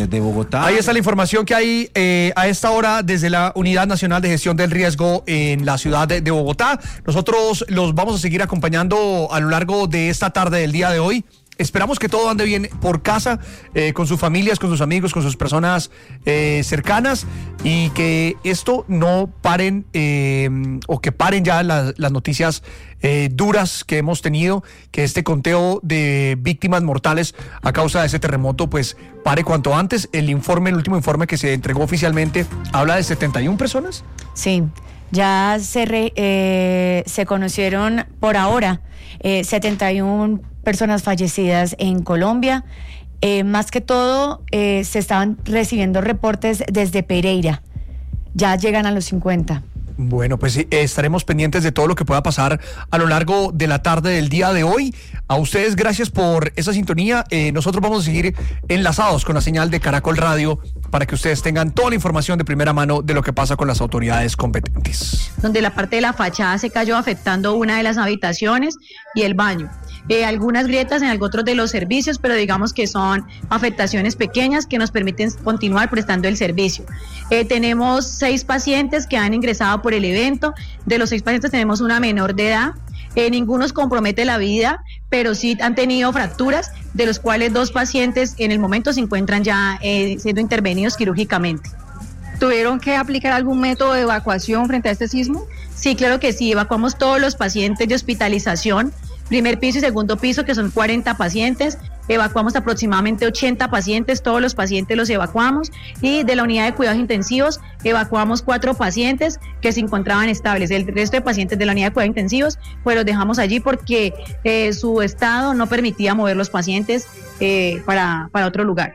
de Bogotá. Ahí está la información que hay a esta hora desde la Unidad Nacional de Gestión del Riesgo en la ciudad de Bogotá. Nosotros los vamos a seguir acompañando a lo largo de esta tarde del día de hoy. Esperamos que todo ande bien por casa, con sus familias, con sus amigos, con sus personas cercanas, y que esto no paren o que paren ya las noticias duras que hemos tenido, que este conteo de víctimas mortales a causa de ese terremoto pues pare cuanto antes. El último informe que se entregó oficialmente habla de 71 personas. Sí, ya se conocieron por ahora 71 personas fallecidas en Colombia. Más que todo se estaban recibiendo reportes desde Pereira, ya llegan a los 50. Bueno, pues estaremos pendientes de todo lo que pueda pasar a lo largo de la tarde del día de hoy. A ustedes gracias por esa sintonía. Nosotros vamos a seguir enlazados con la señal de Caracol Radio para que ustedes tengan toda la información de primera mano de lo que pasa con las autoridades competentes. Donde la parte de la fachada se cayó afectando una de las habitaciones y el baño. Algunas grietas en otros de los servicios, pero digamos que son afectaciones pequeñas que nos permiten continuar prestando el servicio. Tenemos 6 pacientes que han ingresado por el evento. De los 6 pacientes tenemos una menor de edad. Ninguno nos compromete la vida, pero sí han tenido fracturas, de los cuales 2 pacientes en el momento se encuentran ya siendo intervenidos quirúrgicamente. ¿Tuvieron que aplicar algún método de evacuación frente a este sismo? Sí, claro que sí. Evacuamos todos los pacientes de hospitalización, primer piso y segundo piso, que son 40 pacientes. Evacuamos aproximadamente 80 pacientes, todos los pacientes los evacuamos, y de la unidad de cuidados intensivos evacuamos 4 pacientes que se encontraban estables. El resto de pacientes de la unidad de cuidados intensivos pues los dejamos allí porque su estado no permitía mover los pacientes para otro lugar.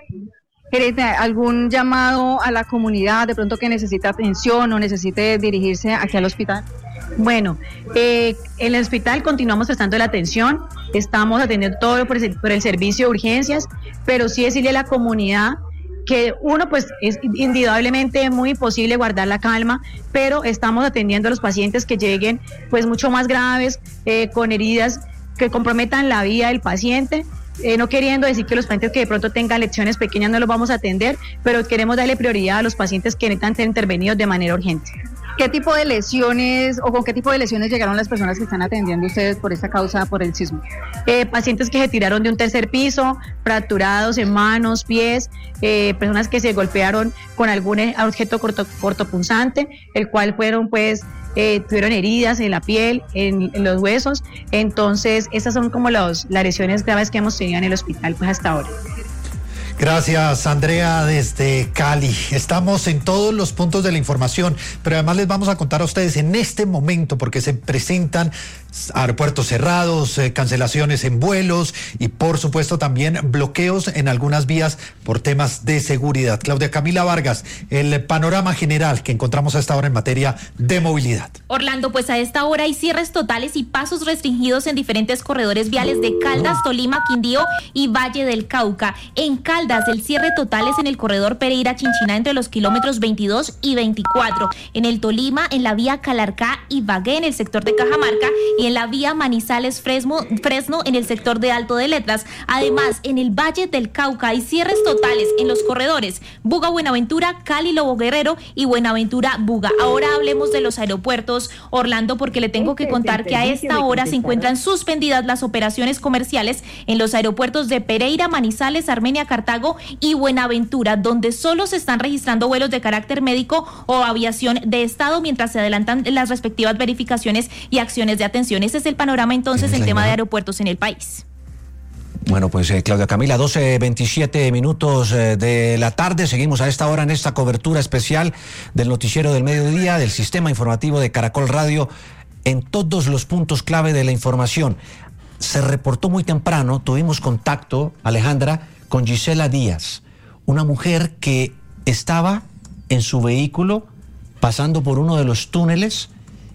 ¿Algún llamado a la comunidad de pronto que necesite atención o necesite dirigirse aquí al hospital? Bueno, en el hospital continuamos prestando la atención, estamos atendiendo todo por el servicio de urgencias, pero sí decirle a la comunidad que uno pues es indudablemente muy imposible guardar la calma, pero estamos atendiendo a los pacientes que lleguen pues mucho más graves, con heridas que comprometan la vida del paciente. No queriendo decir que los pacientes que de pronto tengan lesiones pequeñas no los vamos a atender, pero queremos darle prioridad a los pacientes que necesitan ser intervenidos de manera urgente. ¿Qué tipo de lesiones o con qué tipo de lesiones llegaron las personas que están atendiendo ustedes por esta causa, por el sismo? Pacientes que se tiraron de un tercer piso, fracturados en manos, pies, personas que se golpearon con algún objeto cortopunzante, el cual fueron tuvieron heridas en la piel, en los huesos. Entonces esas son como las lesiones graves que hemos tenido en el hospital pues hasta ahora. Gracias, Andrea, desde Cali. Estamos en todos los puntos de la información, pero además les vamos a contar a ustedes en este momento, porque se presentan aeropuertos cerrados, cancelaciones en vuelos y por supuesto también bloqueos en algunas vías por temas de seguridad. Claudia Camila Vargas, el panorama general que encontramos a esta hora en materia de movilidad. Orlando, pues a esta hora hay cierres totales y pasos restringidos en diferentes corredores viales de Caldas, Tolima, Quindío y Valle del Cauca. En Caldas, el cierre total es en el corredor Pereira-Chinchiná entre los kilómetros 22 y 24. En el Tolima, en la vía Calarcá y Bagué en el sector de Cajamarca, y en la vía Manizales-Fresno en el sector de Alto de Letras. Además, en el Valle del Cauca hay cierres totales en los corredores Buga-Buenaventura, Cali-Lobo Guerrero y Buenaventura-Buga. Ahora hablemos de los aeropuertos, Orlando, porque le tengo que contar que a esta hora se encuentran suspendidas las operaciones comerciales en los aeropuertos de Pereira, Manizales, Armenia, Cartago y Buenaventura, donde solo se están registrando vuelos de carácter médico o aviación de Estado mientras se adelantan las respectivas verificaciones y acciones de atención. Ese es el panorama entonces en tema de aeropuertos en el país. Bueno, pues Claudia Camila, 12:27 minutos de la tarde. Seguimos a esta hora en esta cobertura especial del noticiero del mediodía del sistema informativo de Caracol Radio en todos los puntos clave de la información. Se reportó muy temprano, tuvimos contacto, Alejandra, con Gisela Díaz, una mujer que estaba en su vehículo pasando por uno de los túneles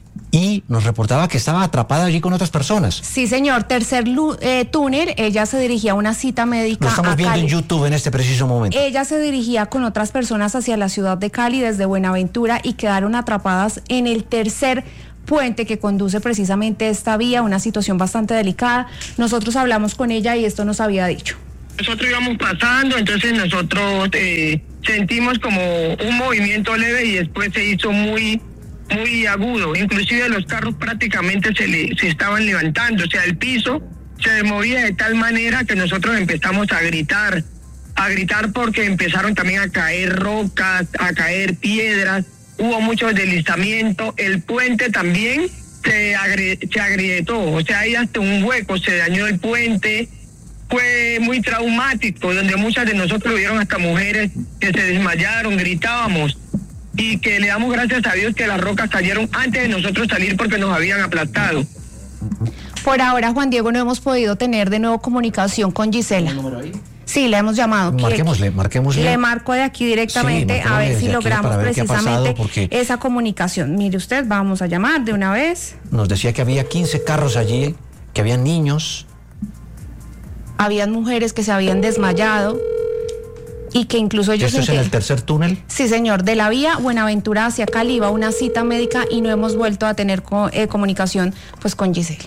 y nos reportaba que estaba atrapada allí con otras personas. Sí, señor, tercer túnel, ella se dirigía a una cita médica. Lo estamos viendo Cali. en YouTube en este preciso momento. Ella se dirigía con otras personas hacia la ciudad de Cali desde Buenaventura y quedaron atrapadas en el tercer puente que conduce precisamente esta vía, una situación bastante delicada. Nosotros hablamos con ella y esto nos había dicho. Nosotros íbamos pasando, entonces nosotros sentimos como un movimiento leve y después se hizo muy agudo. Inclusive los carros prácticamente se estaban levantando, o sea, el piso se movía de tal manera que nosotros empezamos a gritar porque empezaron también a caer rocas, a caer piedras, hubo mucho deslizamiento, el puente también se agrietó, o sea, hay hasta un hueco, se dañó el puente. Fue muy traumático, donde muchas de nosotros vieron hasta mujeres que se desmayaron, gritábamos, y que le damos gracias a Dios que las rocas cayeron antes de nosotros salir porque nos habían aplastado. Por ahora, Juan Diego, no hemos podido tener de nuevo comunicación con Gisela. Sí, le hemos llamado. Marquémosle. Le marco de aquí directamente, sí, a ver si logramos precisamente porque esa comunicación. Mire usted, vamos a llamar de una vez. Nos decía que había 15 carros allí, que había niños. Habían mujeres que se habían desmayado y que incluso ellos... ¿Esto es en el tercer túnel? Sí, señor. De la vía Buenaventura hacia Cali iba una cita médica y no hemos vuelto a tener comunicación pues con Gisela.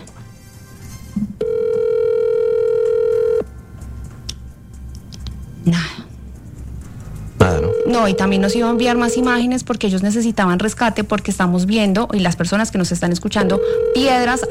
Nada, ¿no? No, y también nos iba a enviar más imágenes porque ellos necesitaban rescate, porque estamos viendo, y las personas que nos están escuchando, piedras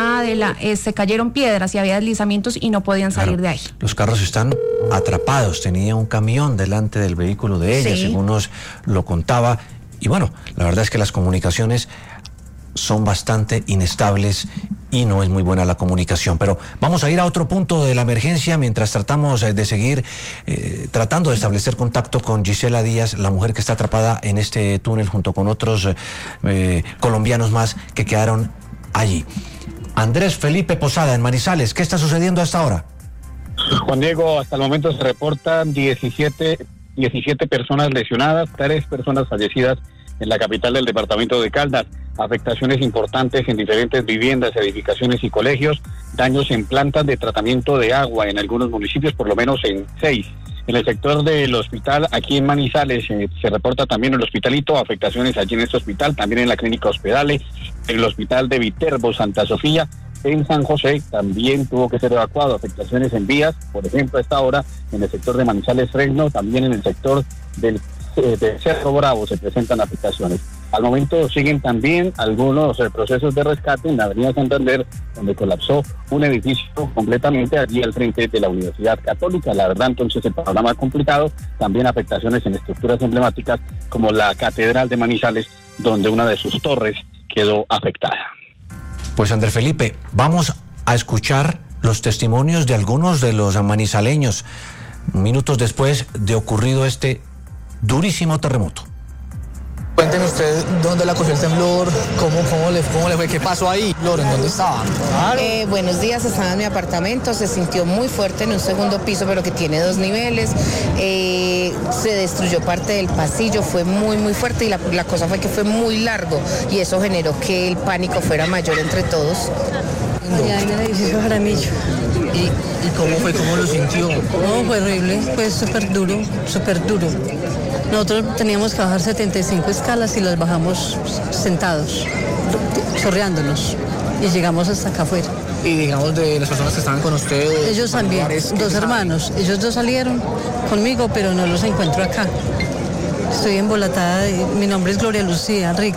se cayeron piedras y había deslizamientos y no podían salir de ahí. Los carros están atrapados, tenía un camión delante del vehículo de ella, Sí. según nos lo contaba, y bueno, la verdad es que las comunicaciones son bastante inestables y no es muy buena la comunicación. Pero vamos a ir a otro punto de la emergencia mientras tratamos de seguir tratando de establecer contacto con Gisela Díaz, la mujer que está atrapada en este túnel junto con otros colombianos más que quedaron allí. Andrés Felipe Posada en Manizales, ¿qué está sucediendo hasta ahora? Juan Diego, hasta el momento se reportan 17 personas lesionadas, 3 personas fallecidas en la capital del departamento de Caldas, afectaciones importantes en diferentes viviendas, edificaciones y colegios, daños en plantas de tratamiento de agua en algunos municipios, por lo menos en 6. En el sector del hospital, aquí en Manizales, se reporta también el Hospitalito, afectaciones allí en este hospital, también en la clínica Hospedale, en el hospital de Viterbo, Santa Sofía. En San José también tuvo que ser evacuado, afectaciones en vías, por ejemplo, a esta hora en el sector de Manizales Fresno, también en el sector del Cerro Bravo se presentan afectaciones. Al momento siguen también algunos procesos de rescate en la avenida Santander, donde colapsó un edificio completamente allí al frente de la Universidad Católica. La verdad, entonces, el panorama complicado, también afectaciones en estructuras emblemáticas como la Catedral de Manizales, donde una de sus torres quedó afectada. Pues Andrés Felipe, vamos a escuchar los testimonios de algunos de los manizaleños minutos después de ocurrido este durísimo terremoto. Cuéntenos usted dónde la cogió el temblor, cómo le fue, qué pasó ahí, Loren, ¿dónde estaba? Buenos días, estaba en mi apartamento, se sintió muy fuerte en un segundo piso, pero que tiene 2 niveles, se destruyó parte del pasillo, fue muy fuerte y la cosa fue que fue muy largo y eso generó que el pánico fuera mayor entre todos. Allá en el edificio Jaramillo. ¿Y cómo fue? ¿Cómo lo sintió? No, fue horrible, fue súper duro. Nosotros teníamos que bajar 75 escalas y las bajamos sentados, chorreándonos, y llegamos hasta acá afuera. Y digamos de las personas que estaban con ustedes. Ellos también, 2 hermanos, ellos 2 salieron conmigo, pero no los encuentro acá. Estoy embolatada, mi nombre es Gloria Lucía Rico.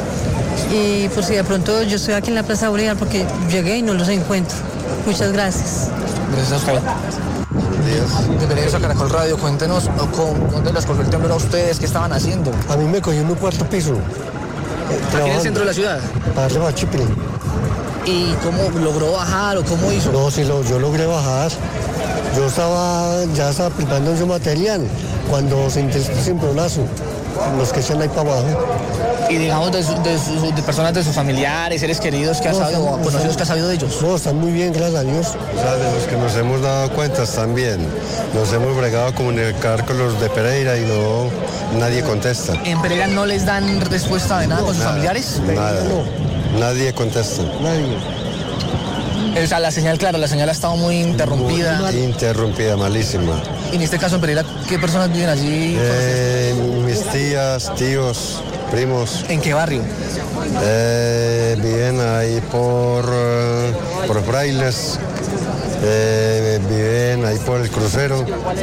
Y por si de pronto yo estoy aquí en la Plaza Bolívar porque llegué y no los encuentro. Muchas gracias. Gracias a usted. Bienvenidos a Caracol Radio, cuéntenos dónde les cogió el temblor a ustedes, qué estaban haciendo. A mí me cogió en un 4º piso. ¿Aquí en el centro de la ciudad? Para arriba, Chipre. ¿Y cómo logró bajar o cómo hizo? No, sí, yo logré bajar. Ya estaba preparando su material cuando sentí este cimbronazo, los que echan ahí para abajo. Y digamos de personas de sus familiares, seres queridos que ha sabido o conocidos que ha sabido de ellos. No, están muy bien, gracias a Dios. O sea, de los que nos hemos dado cuenta están bien. Nos hemos bregado a comunicar con los de Pereira y nadie contesta. ¿En Pereira no les dan respuesta de nada con sus familiares? Nada, nadie contesta. Nadie. O sea, la señal ha estado muy interrumpida. Interrumpida, malísima. Y en este caso en Pereira, ¿qué personas viven allí? Mis tías, tíos, primos. ¿En qué barrio? Viven ahí por Frailes. viven ahí por el crucero.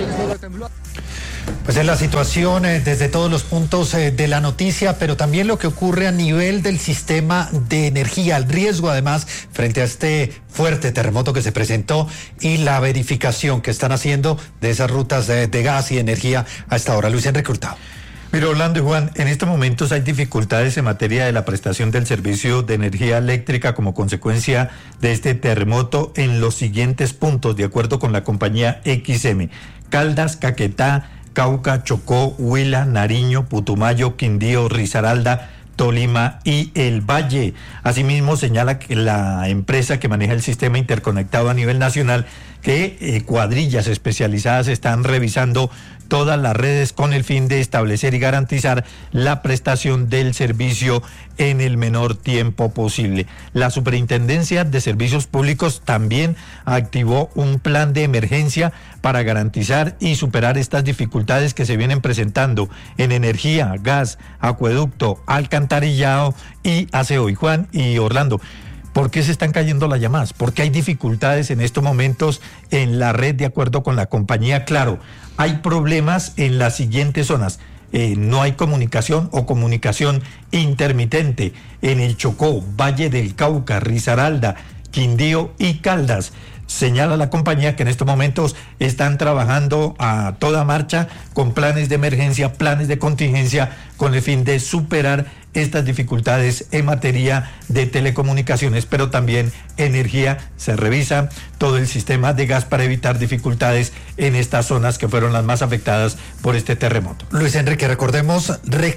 Pues es la situación desde todos los puntos de la noticia, pero también lo que ocurre a nivel del sistema de energía, el riesgo además frente a este fuerte terremoto que se presentó y la verificación que están haciendo de esas rutas de gas y energía a esta hora. Luis Enrique Hurtado. Mira, Orlando y Juan, en estos momentos hay dificultades en materia de la prestación del servicio de energía eléctrica como consecuencia de este terremoto en los siguientes puntos, de acuerdo con la compañía XM: Caldas, Caquetá, Cauca, Chocó, Huila, Nariño, Putumayo, Quindío, Risaralda, Tolima y el Valle. Asimismo, señala que la empresa que maneja el sistema interconectado a nivel nacional que cuadrillas especializadas están revisando todas las redes con el fin de establecer y garantizar la prestación del servicio en el menor tiempo posible. La Superintendencia de Servicios Públicos también activó un plan de emergencia para garantizar y superar estas dificultades que se vienen presentando en energía, gas, acueducto, alcantarillado y aseo. Y Juan y Orlando, ¿por qué se están cayendo las llamadas? Porque hay dificultades en estos momentos en la red, de acuerdo con la compañía. Claro, hay problemas en las siguientes zonas. No hay comunicación o comunicación intermitente en el Chocó, Valle del Cauca, Risaralda, Quindío y Caldas. Señala la compañía que en estos momentos están trabajando a toda marcha con planes de emergencia, planes de contingencia, con el fin de superar estas dificultades en materia de telecomunicaciones, pero también energía. Se revisa todo el sistema de gas para evitar dificultades en estas zonas que fueron las más afectadas por este terremoto. Luis Enrique, recordemos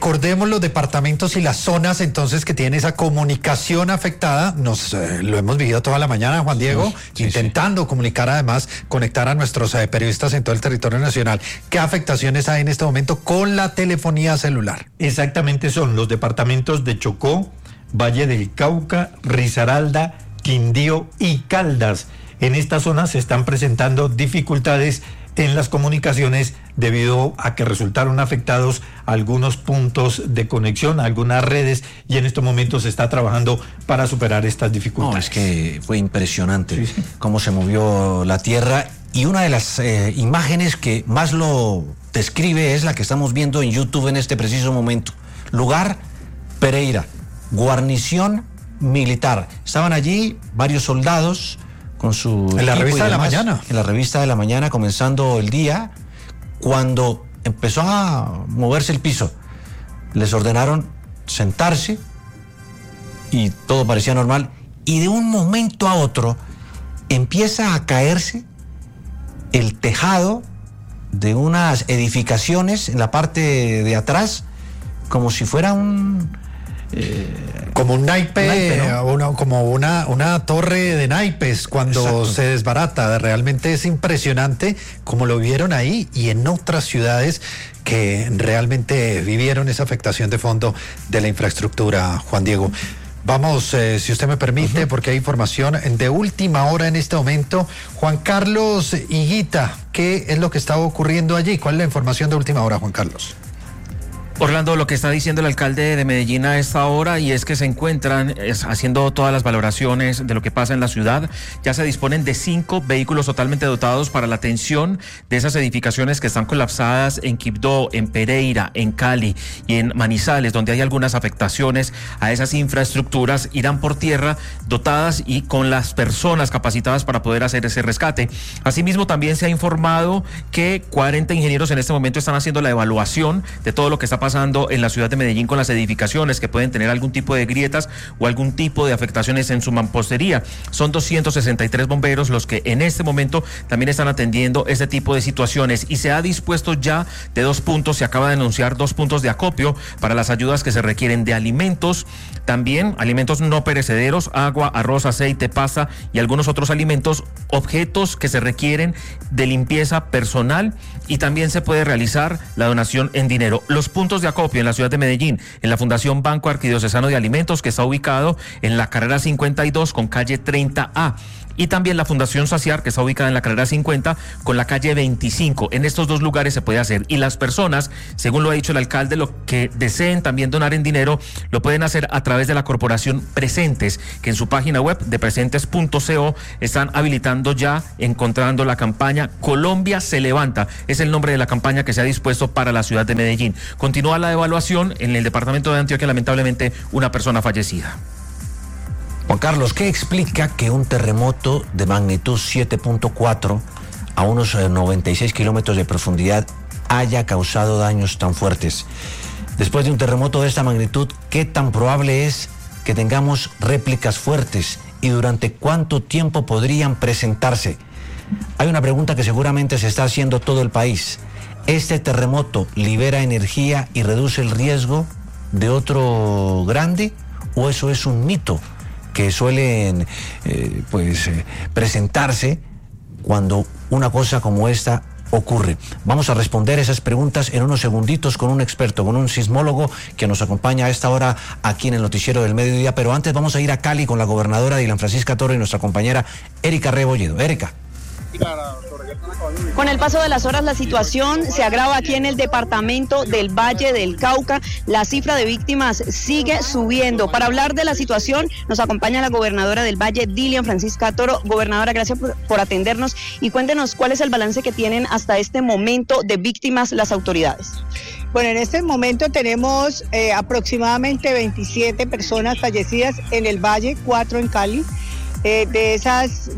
los departamentos y las zonas entonces que tienen esa comunicación afectada. Lo hemos vivido toda la mañana, Juan Diego, intentando comunicar, además, conectar a nuestros periodistas en todo el territorio nacional. ¿Qué afectaciones hay en este momento con la telefonía celular? Exactamente, son los departamentos de Chocó, Valle del Cauca, Risaralda, Quindío y Caldas. En esta zona se están presentando dificultades en las comunicaciones debido a que resultaron afectados algunos puntos de conexión, algunas redes, y en estos momentos se está trabajando para superar estas dificultades. No, es que fue impresionante cómo se movió la tierra, y una de las imágenes que más lo describe es la que estamos viendo en YouTube en este preciso momento. Lugar: Pereira, guarnición militar. Estaban allí varios soldados con su... En la revista de la mañana. En la revista de la mañana, comenzando el día, cuando empezó a moverse el piso, les ordenaron sentarse y todo parecía normal, y de un momento a otro empieza a caerse el tejado de unas edificaciones en la parte de atrás, como si fuera como un naipe, ¿no? Como una torre de naipes cuando Exacto. se desbarata. Realmente es impresionante como lo vieron ahí y en otras ciudades que realmente vivieron esa afectación de fondo de la infraestructura, Juan Diego. Vamos, si usted me permite, porque hay información de última hora en este momento. Juan Carlos Higuita, ¿qué es lo que está ocurriendo allí? ¿Cuál es la información de última hora, Juan Carlos? Orlando, lo que está diciendo el alcalde de Medellín a esta hora, y es que se encuentran haciendo todas las valoraciones de lo que pasa en la ciudad. Ya se disponen de 5 vehículos totalmente dotados para la atención de esas edificaciones que están colapsadas en Quibdó, en Pereira, en Cali y en Manizales, donde hay algunas afectaciones a esas infraestructuras. Irán por tierra dotadas y con las personas capacitadas para poder hacer ese rescate. Asimismo, también se ha informado que 40 ingenieros en este momento están haciendo la evaluación de todo lo que está pasando en la ciudad de Medellín con las edificaciones que pueden tener algún tipo de grietas o algún tipo de afectaciones en su mampostería. Son 263 bomberos los que en este momento también están atendiendo este tipo de situaciones, y se ha dispuesto ya de 2 puntos, se acaba de anunciar 2 puntos de acopio para las ayudas que se requieren de alimentos, también alimentos no perecederos, agua, arroz, aceite, pasta y algunos otros alimentos, objetos que se requieren de limpieza personal, y también se puede realizar la donación en dinero. Los puntos de acopio en la ciudad de Medellín, en la Fundación Banco Arquidiocesano de Alimentos, que está ubicado en la carrera 52 con calle 30A. y también la Fundación Saciar, que está ubicada en la carrera 50 con la calle 25. En estos dos lugares se puede hacer, y las personas, según lo ha dicho el alcalde, lo que deseen también donar en dinero lo pueden hacer a través de la corporación Presentes, que en su página web de presentes.co están habilitando ya, encontrando la campaña Colombia se levanta. Es el nombre de la campaña que se ha dispuesto para la ciudad de Medellín. Continúa la evaluación en el departamento de Antioquia, lamentablemente una persona fallecida. Juan Carlos, ¿qué explica que un terremoto de magnitud 7.4 a unos 96 kilómetros de profundidad haya causado daños tan fuertes? Después de un terremoto de esta magnitud, ¿qué tan probable es que tengamos réplicas fuertes y durante cuánto tiempo podrían presentarse? Hay una pregunta que seguramente se está haciendo todo el país. ¿Este terremoto libera energía y reduce el riesgo de otro grande? ¿O eso es un mito que suelen presentarse cuando una cosa como esta ocurre? Vamos a responder esas preguntas en unos segunditos con un experto, con un sismólogo que nos acompaña a esta hora aquí en el Noticiero del Mediodía. Pero antes vamos a ir a Cali con la gobernadora Dylan Francisca Toro y nuestra compañera Erika Rebolledo. Erika. Con el paso de las horas, la situación se agrava aquí en el departamento del Valle del Cauca. La cifra de víctimas sigue subiendo. Para hablar de la situación, nos acompaña la gobernadora del Valle, Dylan Francisca Toro. Gobernadora, gracias por atendernos y cuéntenos cuál es el balance que tienen hasta este momento de víctimas las autoridades. Bueno, en este momento tenemos aproximadamente 27 personas fallecidas en el Valle, 4 en Cali. De esas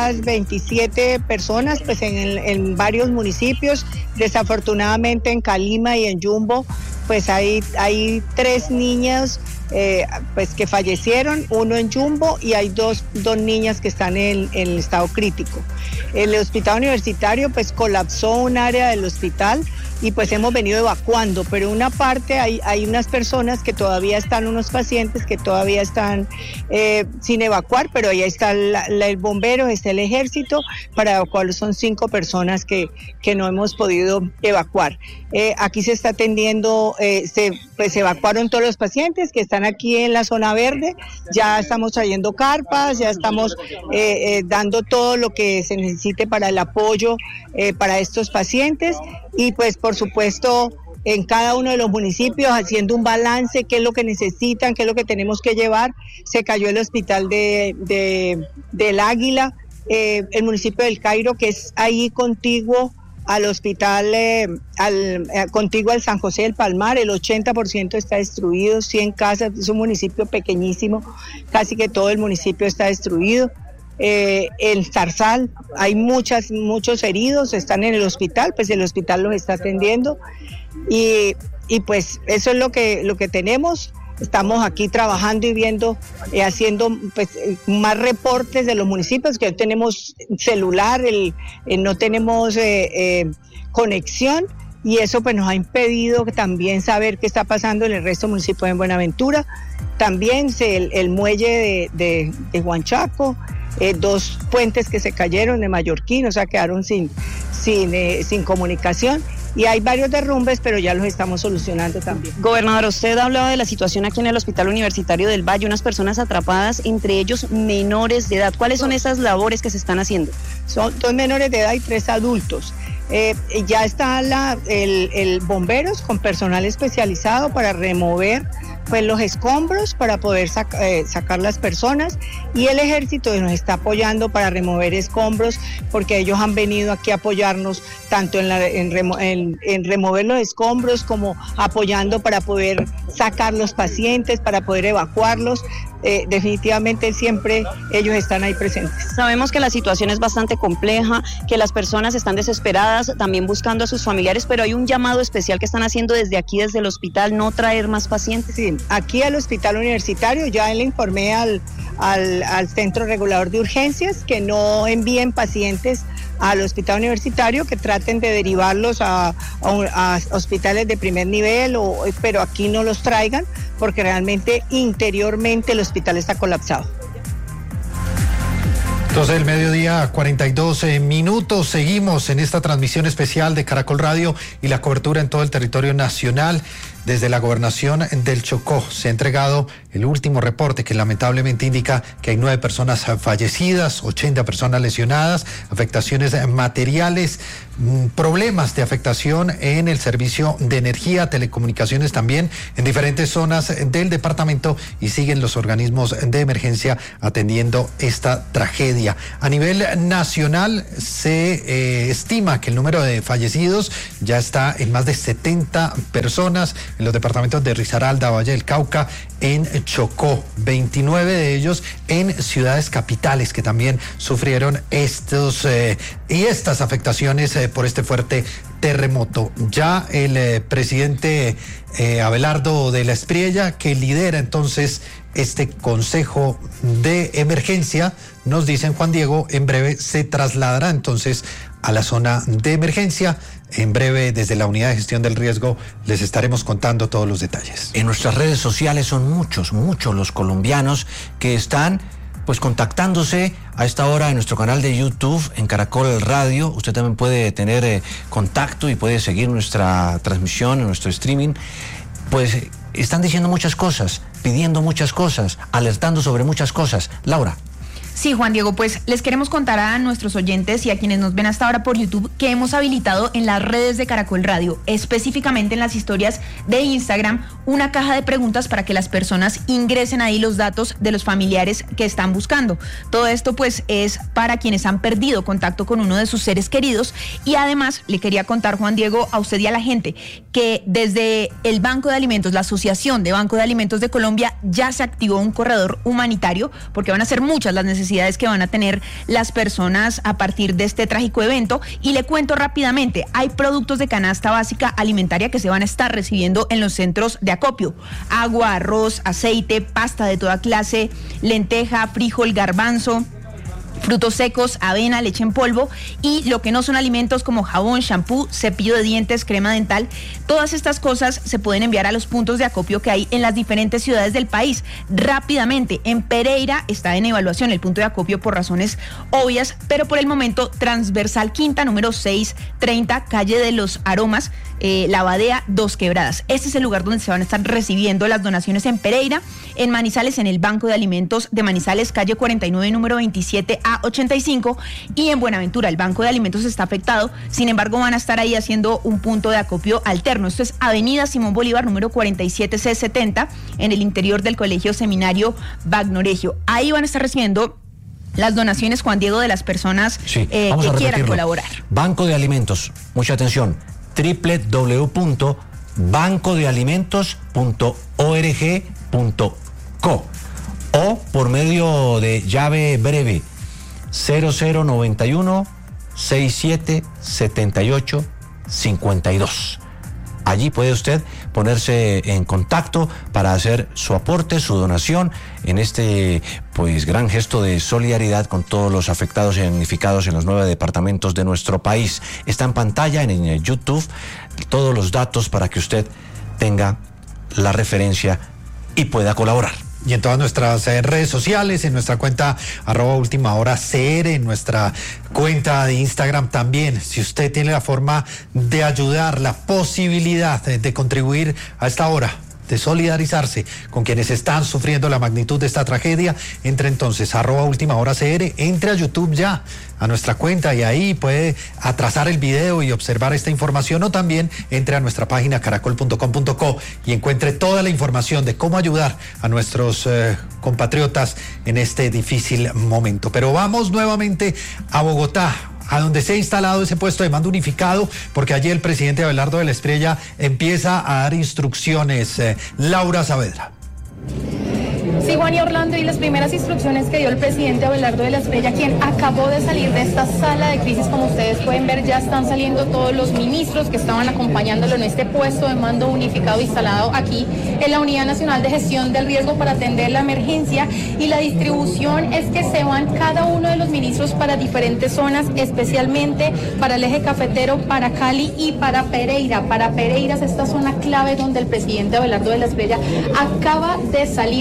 27 personas, pues en varios municipios, desafortunadamente en Calima y en Yumbo, pues hay 3 niños pues que fallecieron, 1 en Yumbo, y hay dos niñas que están en estado crítico. El hospital universitario pues colapsó un área del hospital y pues hemos venido evacuando, pero una parte hay unas personas que todavía están, unos pacientes que todavía están sin evacuar, pero ahí está el bombero, está el ejército, para evacuar son 5 personas que no hemos podido evacuar. Aquí se está atendiendo, se evacuaron todos los pacientes que están aquí en la zona verde, ya estamos trayendo carpas, ya estamos dando todo lo que se necesite para el apoyo para estos pacientes, y pues por supuesto en cada uno de los municipios haciendo un balance, qué es lo que necesitan, qué es lo que tenemos que llevar. Se cayó el hospital del Águila, el municipio del Cairo, que es ahí contiguo al hospital, contiguo al San José del Palmar, el 80% está destruido, 100 casas, es un municipio pequeñísimo, casi que todo el municipio está destruido. El Zarzal, hay muchos heridos, están en el hospital, pues el hospital los está atendiendo, y pues eso es lo que tenemos. Estamos aquí trabajando y viendo, haciendo pues más reportes de los municipios, que hoy tenemos celular, no tenemos conexión, y eso pues nos ha impedido también saber qué está pasando en el resto del municipio de Buenaventura. También el muelle de Huanchaco, 2 puentes que se cayeron de Mallorquín, o sea, quedaron sin comunicación. Y hay varios derrumbes, pero ya los estamos solucionando también. Gobernador, usted hablaba de la situación aquí en el Hospital Universitario del Valle, unas personas atrapadas, entre ellos menores de edad. ¿Cuáles son esas labores que se están haciendo? Son 2 menores de edad y 3 adultos. Ya está el bomberos con personal especializado para remover pues los escombros, para poder sacar las personas, y el ejército nos está apoyando para remover escombros, porque ellos han venido aquí a apoyarnos tanto en remover los escombros como apoyando para poder sacar los pacientes, para poder evacuarlos. Definitivamente siempre ellos están ahí presentes. Sabemos que la situación es bastante compleja, que las personas están desesperadas, también buscando a sus familiares, pero hay un llamado especial que están haciendo desde aquí, desde el hospital, no traer más pacientes. Sí, aquí al hospital universitario ya le informé al Centro Regulador de Urgencias que no envíen pacientes al hospital universitario, que traten de derivarlos a hospitales de primer nivel, pero aquí no los traigan, porque realmente interiormente el hospital está colapsado. Entonces el mediodía, 42 minutos, seguimos en esta transmisión especial de Caracol Radio y la cobertura en todo el territorio nacional. desde la gobernación del Chocó se ha entregado el último reporte que lamentablemente indica que hay 9 personas fallecidas, 80 personas lesionadas, afectaciones materiales, problemas de afectación en el servicio de energía, telecomunicaciones también en diferentes zonas del departamento, y siguen los organismos de emergencia atendiendo esta tragedia. A nivel nacional se estima que el número de fallecidos ya está en más de 70 personas en los departamentos de Risaralda, Valle del Cauca, en Chocó, 29 de ellos en ciudades capitales que también sufrieron estas afectaciones por este fuerte terremoto. Ya el presidente Abelardo de la Espriella, que lidera entonces este consejo de emergencia, nos dicen, Juan Diego, en breve se trasladará entonces a la zona de emergencia. En breve, desde la Unidad de Gestión del Riesgo, les estaremos contando todos los detalles. En nuestras redes sociales son muchos los colombianos que están pues contactándose a esta hora en nuestro canal de YouTube, en Caracol Radio. Usted también puede tener contacto y puede seguir nuestra transmisión, nuestro streaming. Pues están diciendo muchas cosas, pidiendo muchas cosas, alertando sobre muchas cosas. Laura. Sí, Juan Diego, pues les queremos contar a nuestros oyentes y a quienes nos ven hasta ahora por YouTube que hemos habilitado en las redes de Caracol Radio, específicamente en las historias de Instagram, una caja de preguntas para que las personas ingresen ahí los datos de los familiares que están buscando. Todo esto pues es para quienes han perdido contacto con uno de sus seres queridos, y además le quería contar, Juan Diego, a usted y a la gente que desde el Banco de Alimentos, la Asociación de Banco de Alimentos de Colombia, ya se activó un corredor humanitario, porque van a ser muchas las necesidades que van a tener las personas a partir de este trágico evento. Y le cuento rápidamente, hay productos de canasta básica alimentaria que se van a estar recibiendo en los centros de acopio: agua, arroz, aceite, pasta de toda clase, lenteja, frijol, garbanzo, frutos secos, avena, leche en polvo, y lo que no son alimentos como jabón, shampoo, cepillo de dientes, crema dental. Todas estas cosas se pueden enviar a los puntos de acopio que hay en las diferentes ciudades del país. Rápidamente, en Pereira está en evaluación el punto de acopio por razones obvias, pero por el momento Transversal Quinta, número 630, calle de los Aromas, La Badea, Dos Quebradas. Este es el lugar donde se van a estar recibiendo las donaciones en Pereira. En Manizales, en el Banco de Alimentos de Manizales, calle 49, número 27A85, y en Buenaventura el Banco de Alimentos está afectado, sin embargo van a estar ahí haciendo un punto de acopio alterno. Esto es Avenida Simón Bolívar, número 47C70, en el interior del Colegio Seminario Bagnoregio. Ahí van a estar recibiendo las donaciones, Juan Diego, de las personas que quieran colaborar. Banco de Alimentos, mucha atención, www.bancodealimentos.org.co, o por medio de llave breve 0091 67 78 52. Allí puede usted ponerse en contacto para hacer su aporte, su donación en este pues gran gesto de solidaridad con todos los afectados y damnificados en los 9 departamentos de nuestro país. Está en pantalla en YouTube todos los datos para que usted tenga la referencia y pueda colaborar. Y en todas nuestras redes sociales, en nuestra cuenta @ultimahoracr, en nuestra cuenta de Instagram también. Si usted tiene la forma de ayudar, la posibilidad de contribuir a esta hora, de solidarizarse con quienes están sufriendo la magnitud de esta tragedia, entre entonces @ultimahoracr, entre a YouTube ya, a nuestra cuenta, y ahí puede atrasar el video y observar esta información, o también entre a nuestra página caracol.com.co y encuentre toda la información de cómo ayudar a nuestros compatriotas en este difícil momento. Pero vamos nuevamente a Bogotá, a donde se ha instalado ese puesto de mando unificado, porque allí el presidente Abelardo de la Espriella empieza a dar instrucciones. Laura Saavedra. Sí, Juan y Orlando, y las primeras instrucciones que dio el presidente Abelardo de la Espriella, quien acabó de salir de esta sala de crisis, como ustedes pueden ver, ya están saliendo todos los ministros que estaban acompañándolo en este puesto de mando unificado instalado aquí en la Unidad Nacional de Gestión del Riesgo para atender la emergencia, y la distribución es que se van cada uno de los ministros para diferentes zonas, especialmente para el eje cafetero, para Cali y para Pereira. Para Pereira es esta zona clave donde el presidente Abelardo de la Espriella acaba de salir desde aquí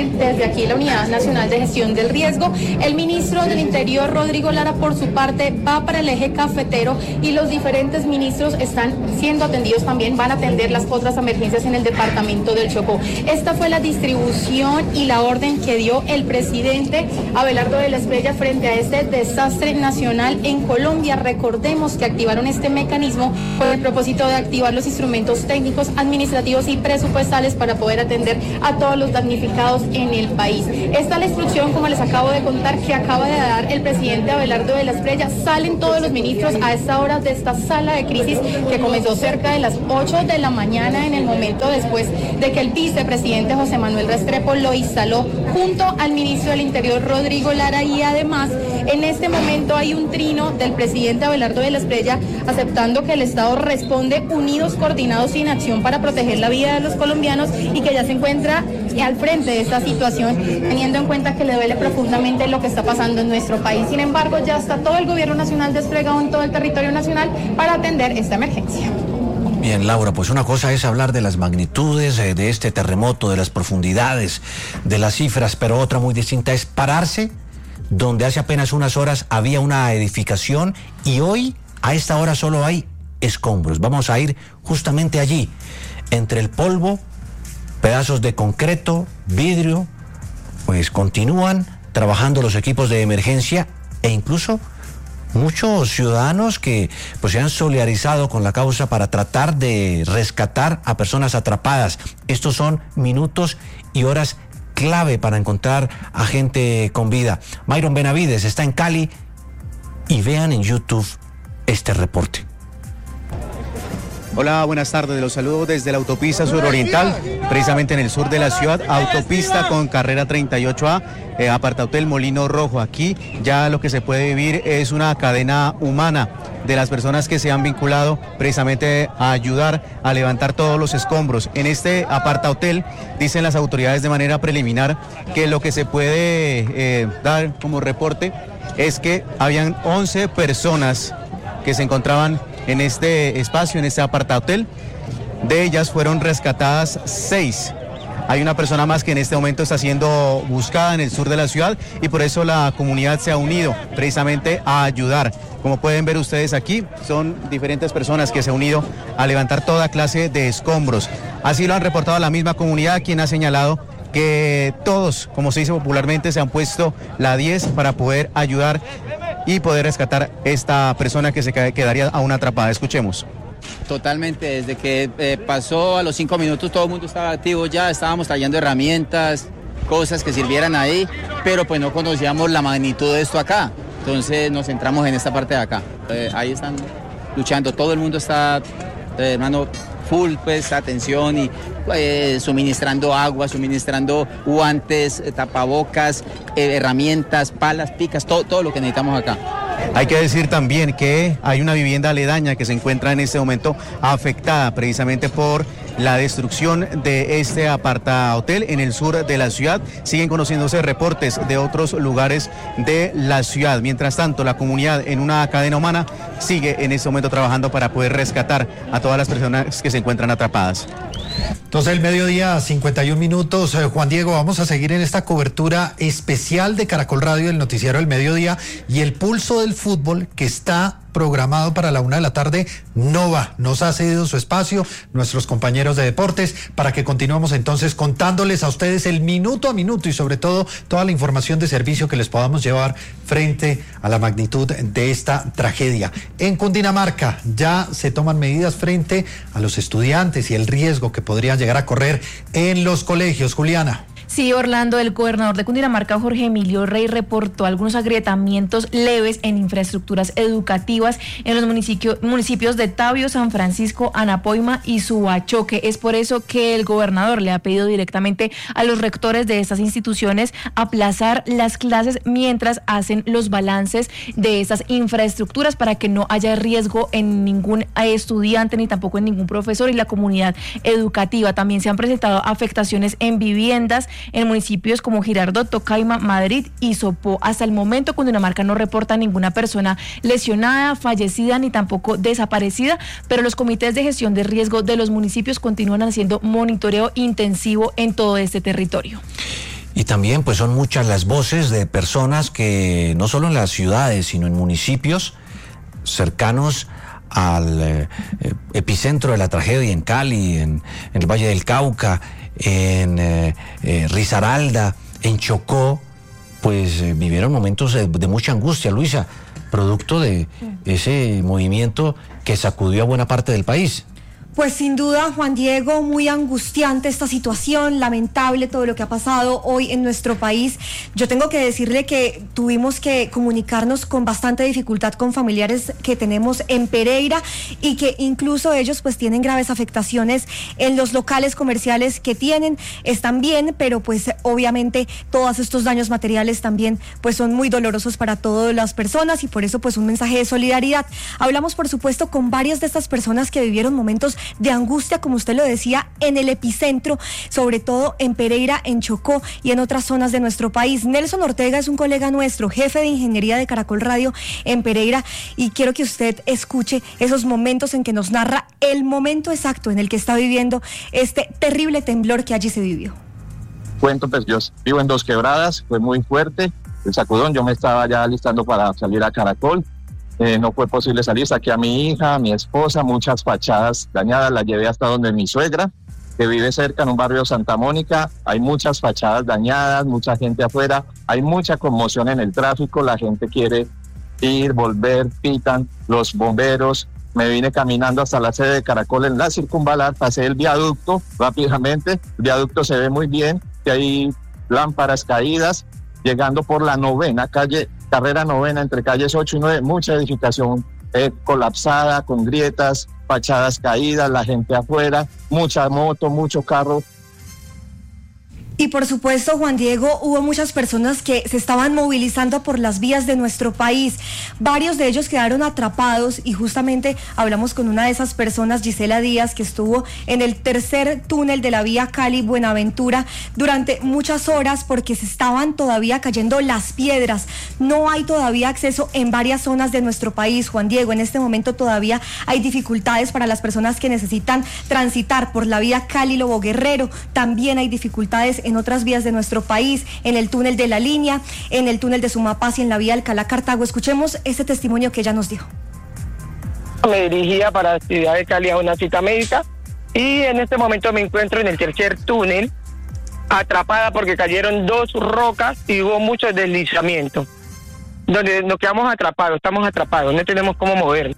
aquí en la Unidad Nacional de Gestión del Riesgo. El ministro del Interior, Rodrigo Lara, por su parte, va para el eje cafetero y los diferentes ministros están siendo atendidos también, van a atender las otras emergencias en el departamento del Chocó. Esta fue la distribución y la orden que dio el presidente Abelardo de la Espriella frente a este desastre nacional en Colombia. Recordemos que activaron este mecanismo con el propósito de activar los instrumentos técnicos, administrativos y presupuestales para poder atender a todos los damnificados en el país. Esta es la instrucción, como les acabo de contar, que acaba de dar el presidente Abelardo de la Espriella. Salen todos los ministros a esta hora de esta sala de crisis que comenzó cerca de las 8 de la mañana, en el momento después de que el vicepresidente José Manuel Restrepo lo instaló junto al ministro del Interior, Rodrigo Lara, y además en este momento hay un trino del presidente Abelardo de la Espriella aceptando que el Estado responde unidos, coordinados y en acción para proteger la vida de los colombianos y que ya se encuentra al frente de esta situación, teniendo en cuenta que le duele profundamente lo que está pasando en nuestro país. Sin embargo, ya está todo el gobierno nacional desplegado en todo el territorio nacional para atender esta emergencia. Bien, Laura, pues una cosa es hablar de las magnitudes de este terremoto, de las profundidades, de las cifras, pero otra muy distinta es pararse donde hace apenas unas horas había una edificación y hoy a esta hora solo hay escombros. Vamos a ir justamente allí, entre el polvo, pedazos de concreto, vidrio, pues continúan trabajando los equipos de emergencia e incluso muchos ciudadanos que pues se han solidarizado con la causa para tratar de rescatar a personas atrapadas. Estos son minutos y horas clave para encontrar a gente con vida. Myron Benavides está en Cali y vean en YouTube este reporte. Hola, buenas tardes. Los saludo desde la autopista suroriental, precisamente en el sur de la ciudad, autopista con carrera 38A, apartahotel Molino Rojo. Aquí ya lo que se puede vivir es una cadena humana de las personas que se han vinculado precisamente a ayudar a levantar todos los escombros. En este apartahotel dicen las autoridades de manera preliminar que lo que se puede dar como reporte es que habían 11 personas que se encontraban en este espacio, en este apartahotel. De ellas fueron rescatadas 6. Hay una persona más que en este momento está siendo buscada en el sur de la ciudad y por eso la comunidad se ha unido precisamente a ayudar. Como pueden ver ustedes aquí, son diferentes personas que se han unido a levantar toda clase de escombros. Así lo han reportado la misma comunidad, quien ha señalado que todos, como se dice popularmente, se han puesto la 10 para poder ayudar y poder rescatar esta persona que se quedaría aún atrapada. Escuchemos. Totalmente, desde que pasó a los 5 minutos todo el mundo estaba activo ya, estábamos trayendo herramientas, cosas que sirvieran ahí, pero pues no conocíamos la magnitud de esto acá, entonces nos centramos en esta parte de acá. Ahí están luchando, todo el mundo está, hermano, full pues atención y suministrando agua, suministrando guantes, tapabocas, herramientas, palas, picas, todo lo que necesitamos acá. Hay que decir también que hay una vivienda aledaña que se encuentra en este momento afectada precisamente por la destrucción de este apartahotel en el sur de la ciudad. Siguen conociéndose reportes de otros lugares de la ciudad. Mientras tanto, la comunidad en una cadena humana sigue en este momento trabajando para poder rescatar a todas las personas que se encuentran atrapadas. Entonces, el mediodía, 51 minutos. Juan Diego, vamos a seguir en esta cobertura especial de Caracol Radio, el noticiero del mediodía, y el pulso del fútbol que está programado para la 1 de la tarde no va, nos ha cedido su espacio nuestros compañeros de deportes para que continuemos entonces contándoles a ustedes el minuto a minuto y sobre todo toda la información de servicio que les podamos llevar frente a la magnitud de esta tragedia. En Cundinamarca ya se toman medidas frente a los estudiantes y el riesgo que podrían llegar a correr en los colegios. Juliana. Sí, Orlando, el gobernador de Cundinamarca, Jorge Emilio Rey, reportó algunos agrietamientos leves en infraestructuras educativas en los municipios de Tabio, San Francisco, Anapoima y Suachoque. Es por eso que el gobernador le ha pedido directamente a los rectores de estas instituciones aplazar las clases mientras hacen los balances de estas infraestructuras para que no haya riesgo en ningún estudiante ni tampoco en ningún profesor y la comunidad educativa. También se han presentado afectaciones en viviendas en municipios como Girardot, Tocaima, Madrid y Sopó. Hasta el momento, Cundinamarca no reporta ninguna persona lesionada, fallecida ni tampoco desaparecida, pero los comités de gestión de riesgo de los municipios continúan haciendo monitoreo intensivo en todo este territorio. Y también pues son muchas las voces de personas que no solo en las ciudades, sino en municipios cercanos al epicentro de la tragedia, en Cali, en el Valle del Cauca, en Risaralda, en Chocó, pues vivieron momentos de mucha angustia, Luisa, producto de ese movimiento que sacudió a buena parte del país. Pues sin duda, Juan Diego, muy angustiante esta situación, lamentable todo lo que ha pasado hoy en nuestro país. Yo tengo que decirle que tuvimos que comunicarnos con bastante dificultad con familiares que tenemos en Pereira y que incluso ellos pues tienen graves afectaciones en los locales comerciales que tienen, están bien, pero pues obviamente todos estos daños materiales también pues son muy dolorosos para todas las personas y por eso pues un mensaje de solidaridad. Hablamos por supuesto con varias de estas personas que vivieron momentos de angustia, como usted lo decía, en el epicentro, sobre todo en Pereira, en Chocó y en otras zonas de nuestro país. Nelson Ortega es un colega nuestro, jefe de ingeniería de Caracol Radio en Pereira, y quiero que usted escuche esos momentos en que nos narra el momento exacto en el que está viviendo este terrible temblor que allí se vivió. Cuento, pues yo vivo en Dos Quebradas, fue muy fuerte el sacudón, yo me estaba ya alistando para salir a Caracol. No fue posible salir, saqué a mi hija, a mi esposa, muchas fachadas dañadas, la llevé hasta donde mi suegra, que vive cerca en un barrio Santa Mónica, hay muchas fachadas dañadas, mucha gente afuera, hay mucha conmoción en el tráfico, la gente quiere ir, volver, pitan, los bomberos, me vine caminando hasta la sede de Caracol en la Circunvalar, pasé el viaducto rápidamente, el viaducto se ve muy bien, que hay lámparas caídas, llegando por la carrera novena entre calles 8 y 9, mucha edificación colapsada, con grietas, fachadas caídas, la gente afuera, mucha moto, mucho carro. Y por supuesto, Juan Diego, hubo muchas personas que se estaban movilizando por las vías de nuestro país. Varios de ellos quedaron atrapados y justamente hablamos con una de esas personas, Gisela Díaz, que estuvo en el tercer túnel de la vía Cali-Buenaventura durante muchas horas porque se estaban todavía cayendo las piedras. No hay todavía acceso en varias zonas de nuestro país, Juan Diego. En este momento todavía hay dificultades para las personas que necesitan transitar por la vía Cali-Lobo Guerrero. También hay dificultades en otras vías de nuestro país, en el túnel de La Línea, en el túnel de Sumapaz y en la vía Alcalá-Cartago. Escuchemos ese testimonio que ella nos dio. Me dirigía para la ciudad de Cali a una cita médica y en este momento me encuentro en el tercer túnel, atrapada porque cayeron 2 rocas y hubo mucho deslizamiento, donde nos quedamos atrapados, estamos atrapados, no tenemos cómo movernos.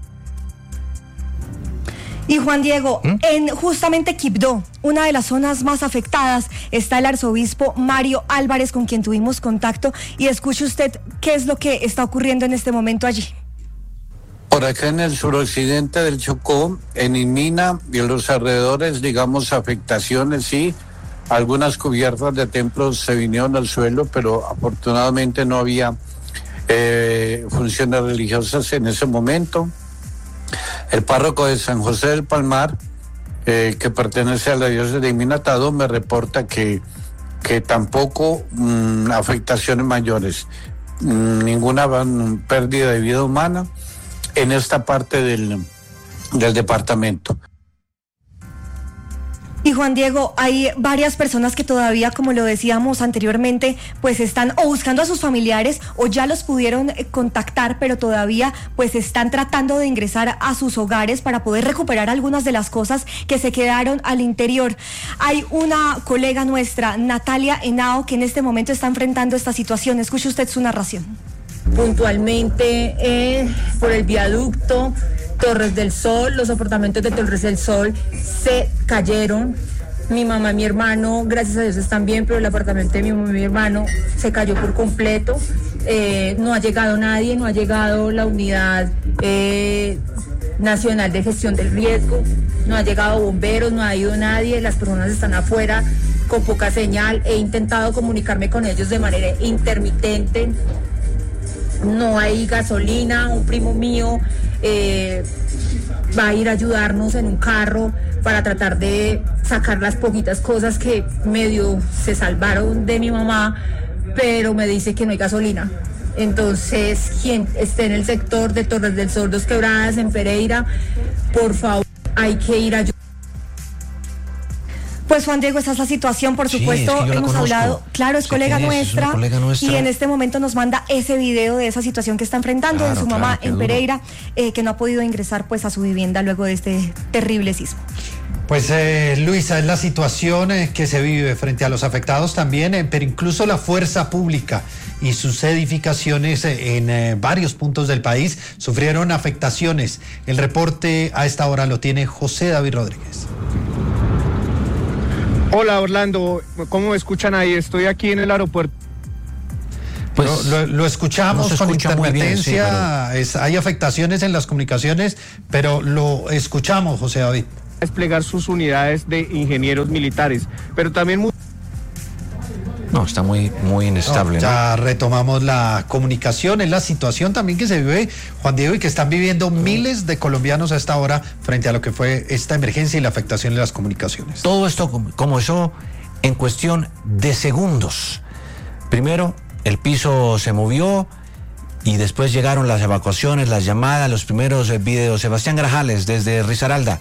Y Juan Diego, en justamente Quibdó, una de las zonas más afectadas, está el arzobispo Mario Álvarez, con quien tuvimos contacto, y escuche usted qué es lo que está ocurriendo en este momento allí. Por acá en el suroccidente del Chocó, en Inmina y en los alrededores, digamos, afectaciones, sí, algunas cubiertas de templos se vinieron al suelo, pero afortunadamente no había funciones religiosas en ese momento. El párroco de San José del Palmar, que pertenece a la diócesis de Inminatado, me reporta que tampoco afectaciones mayores, ninguna pérdida de vida humana en esta parte del departamento. Y Juan Diego, hay varias personas que todavía, como lo decíamos anteriormente, pues están o buscando a sus familiares o ya los pudieron contactar, pero todavía pues están tratando de ingresar a sus hogares para poder recuperar algunas de las cosas que se quedaron al interior. Hay una colega nuestra, Natalia Henao, que en este momento está enfrentando esta situación. Escuche usted su narración. Puntualmente por el viaducto Torres del Sol, los apartamentos de Torres del Sol se cayeron. Mi mamá y mi hermano, gracias a Dios, están bien, pero el apartamento de mi mamá y mi hermano se cayó por completo. No ha llegado nadie, no ha llegado la unidad nacional de gestión del riesgo, no ha llegado bomberos, no ha ido nadie, las personas están afuera con poca señal. He intentado comunicarme con ellos de manera intermitente. No hay gasolina. Un primo mío va a ir a ayudarnos en un carro para tratar de sacar las poquitas cosas que medio se salvaron de mi mamá, pero me dice que no hay gasolina. Entonces, quien esté en el sector de Torres del Sol, Dos Quebradas, en Pereira, por favor, hay que ir a ayudar. Pues Juan Diego, esa es la situación, por supuesto, es que hemos hablado, claro, es colega nuestra, y en este momento nos manda ese video de esa situación que está enfrentando de su mamá en Pereira, que no ha podido ingresar pues a su vivienda luego de este terrible sismo. Pues Luisa, es la situación que se vive frente a los afectados también, pero incluso la fuerza pública y sus edificaciones en varios puntos del país sufrieron afectaciones. El reporte a esta hora lo tiene José David Rodríguez. Hola Orlando, ¿cómo me escuchan ahí? Estoy aquí en el aeropuerto. Pues lo escuchamos no con intermitencia, bien, sí, hay afectaciones en las comunicaciones, pero lo escuchamos, José David. Desplegar sus unidades de ingenieros militares, pero también... No, está muy inestable. Ya retomamos la comunicación, es la situación también que se vive, Juan Diego, y que están viviendo miles de colombianos a esta hora frente a lo que fue esta emergencia y la afectación de las comunicaciones. Todo esto comenzó en cuestión de segundos. Primero, el piso se movió y después llegaron las evacuaciones, las llamadas, los primeros videos. Sebastián Grajales, desde Risaralda.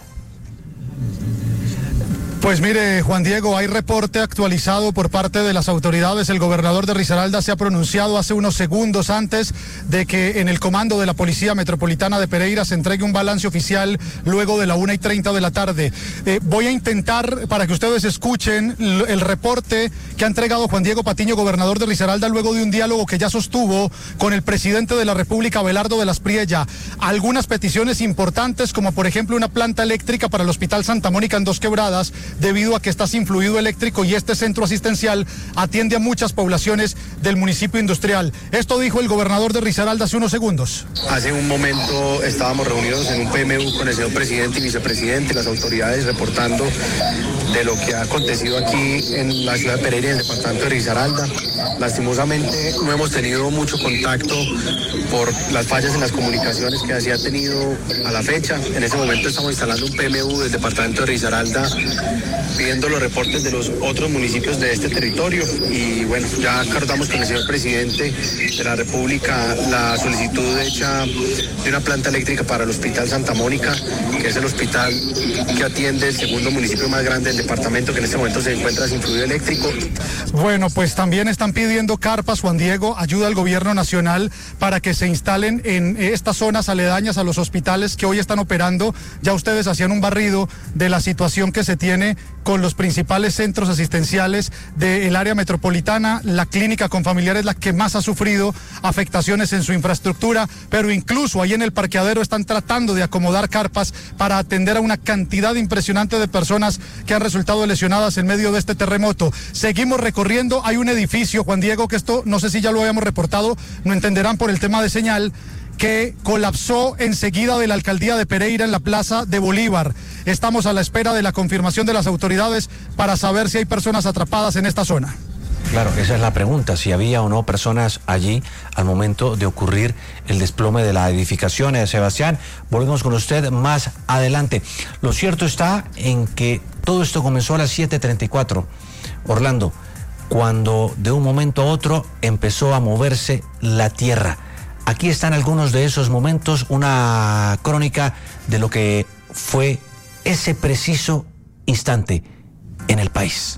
Pues mire, Juan Diego, hay reporte actualizado por parte de las autoridades. El gobernador de Risaralda se ha pronunciado hace unos segundos antes de que en el comando de la Policía Metropolitana de Pereira se entregue un balance oficial luego de la 1:30 de la tarde. Voy a intentar, para que ustedes escuchen, el reporte que ha entregado Juan Diego Patiño, gobernador de Risaralda, luego de un diálogo que ya sostuvo con el presidente de la República, Abelardo de las Priella. Algunas peticiones importantes, como por ejemplo una planta eléctrica para el Hospital Santa Mónica en Dos Quebradas, debido a que está sin fluido eléctrico y este centro asistencial atiende a muchas poblaciones del municipio industrial. Esto dijo el gobernador de Risaralda hace unos segundos. Hace un momento estábamos reunidos en un PMU con el señor presidente y vicepresidente, las autoridades reportando de lo que ha acontecido aquí en la ciudad de Pereira, en el departamento de Risaralda. Lastimosamente no hemos tenido mucho contacto por las fallas en las comunicaciones que se ha tenido a la fecha. En este momento estamos instalando un PMU del departamento de Risaralda pidiendo los reportes de los otros municipios de este territorio y bueno, ya acordamos con el señor presidente de la República la solicitud hecha de una planta eléctrica para el Hospital Santa Mónica, que es el hospital que atiende el segundo municipio más grande del departamento, que en este momento se encuentra sin fluido eléctrico. Bueno, pues también están pidiendo carpas, Juan Diego, ayuda al gobierno nacional para que se instalen en estas zonas aledañas a los hospitales que hoy están operando. Ya ustedes hacían un barrido de la situación que se tiene con los principales centros asistenciales del área metropolitana. La clínica Confamiliar es la que más ha sufrido afectaciones en su infraestructura, pero incluso ahí en el parqueadero están tratando de acomodar carpas para atender a una cantidad impresionante de personas que han resultado lesionadas en medio de este terremoto. Seguimos recorriendo, hay un edificio, Juan Diego, que esto no sé si ya lo habíamos reportado, no entenderán por el tema de señal, que colapsó enseguida de la alcaldía de Pereira en la plaza de Bolívar. Estamos a la espera de la confirmación de las autoridades para saber si hay personas atrapadas en esta zona. Claro, esa es la pregunta, si había o no personas allí al momento de ocurrir el desplome de la edificación. Sebastián, volvemos con usted más adelante. Lo cierto está en que todo esto comenzó a las 7:34, Orlando, cuando de un momento a otro empezó a moverse la tierra. Aquí están algunos de esos momentos, una crónica de lo que fue ese preciso instante en el país.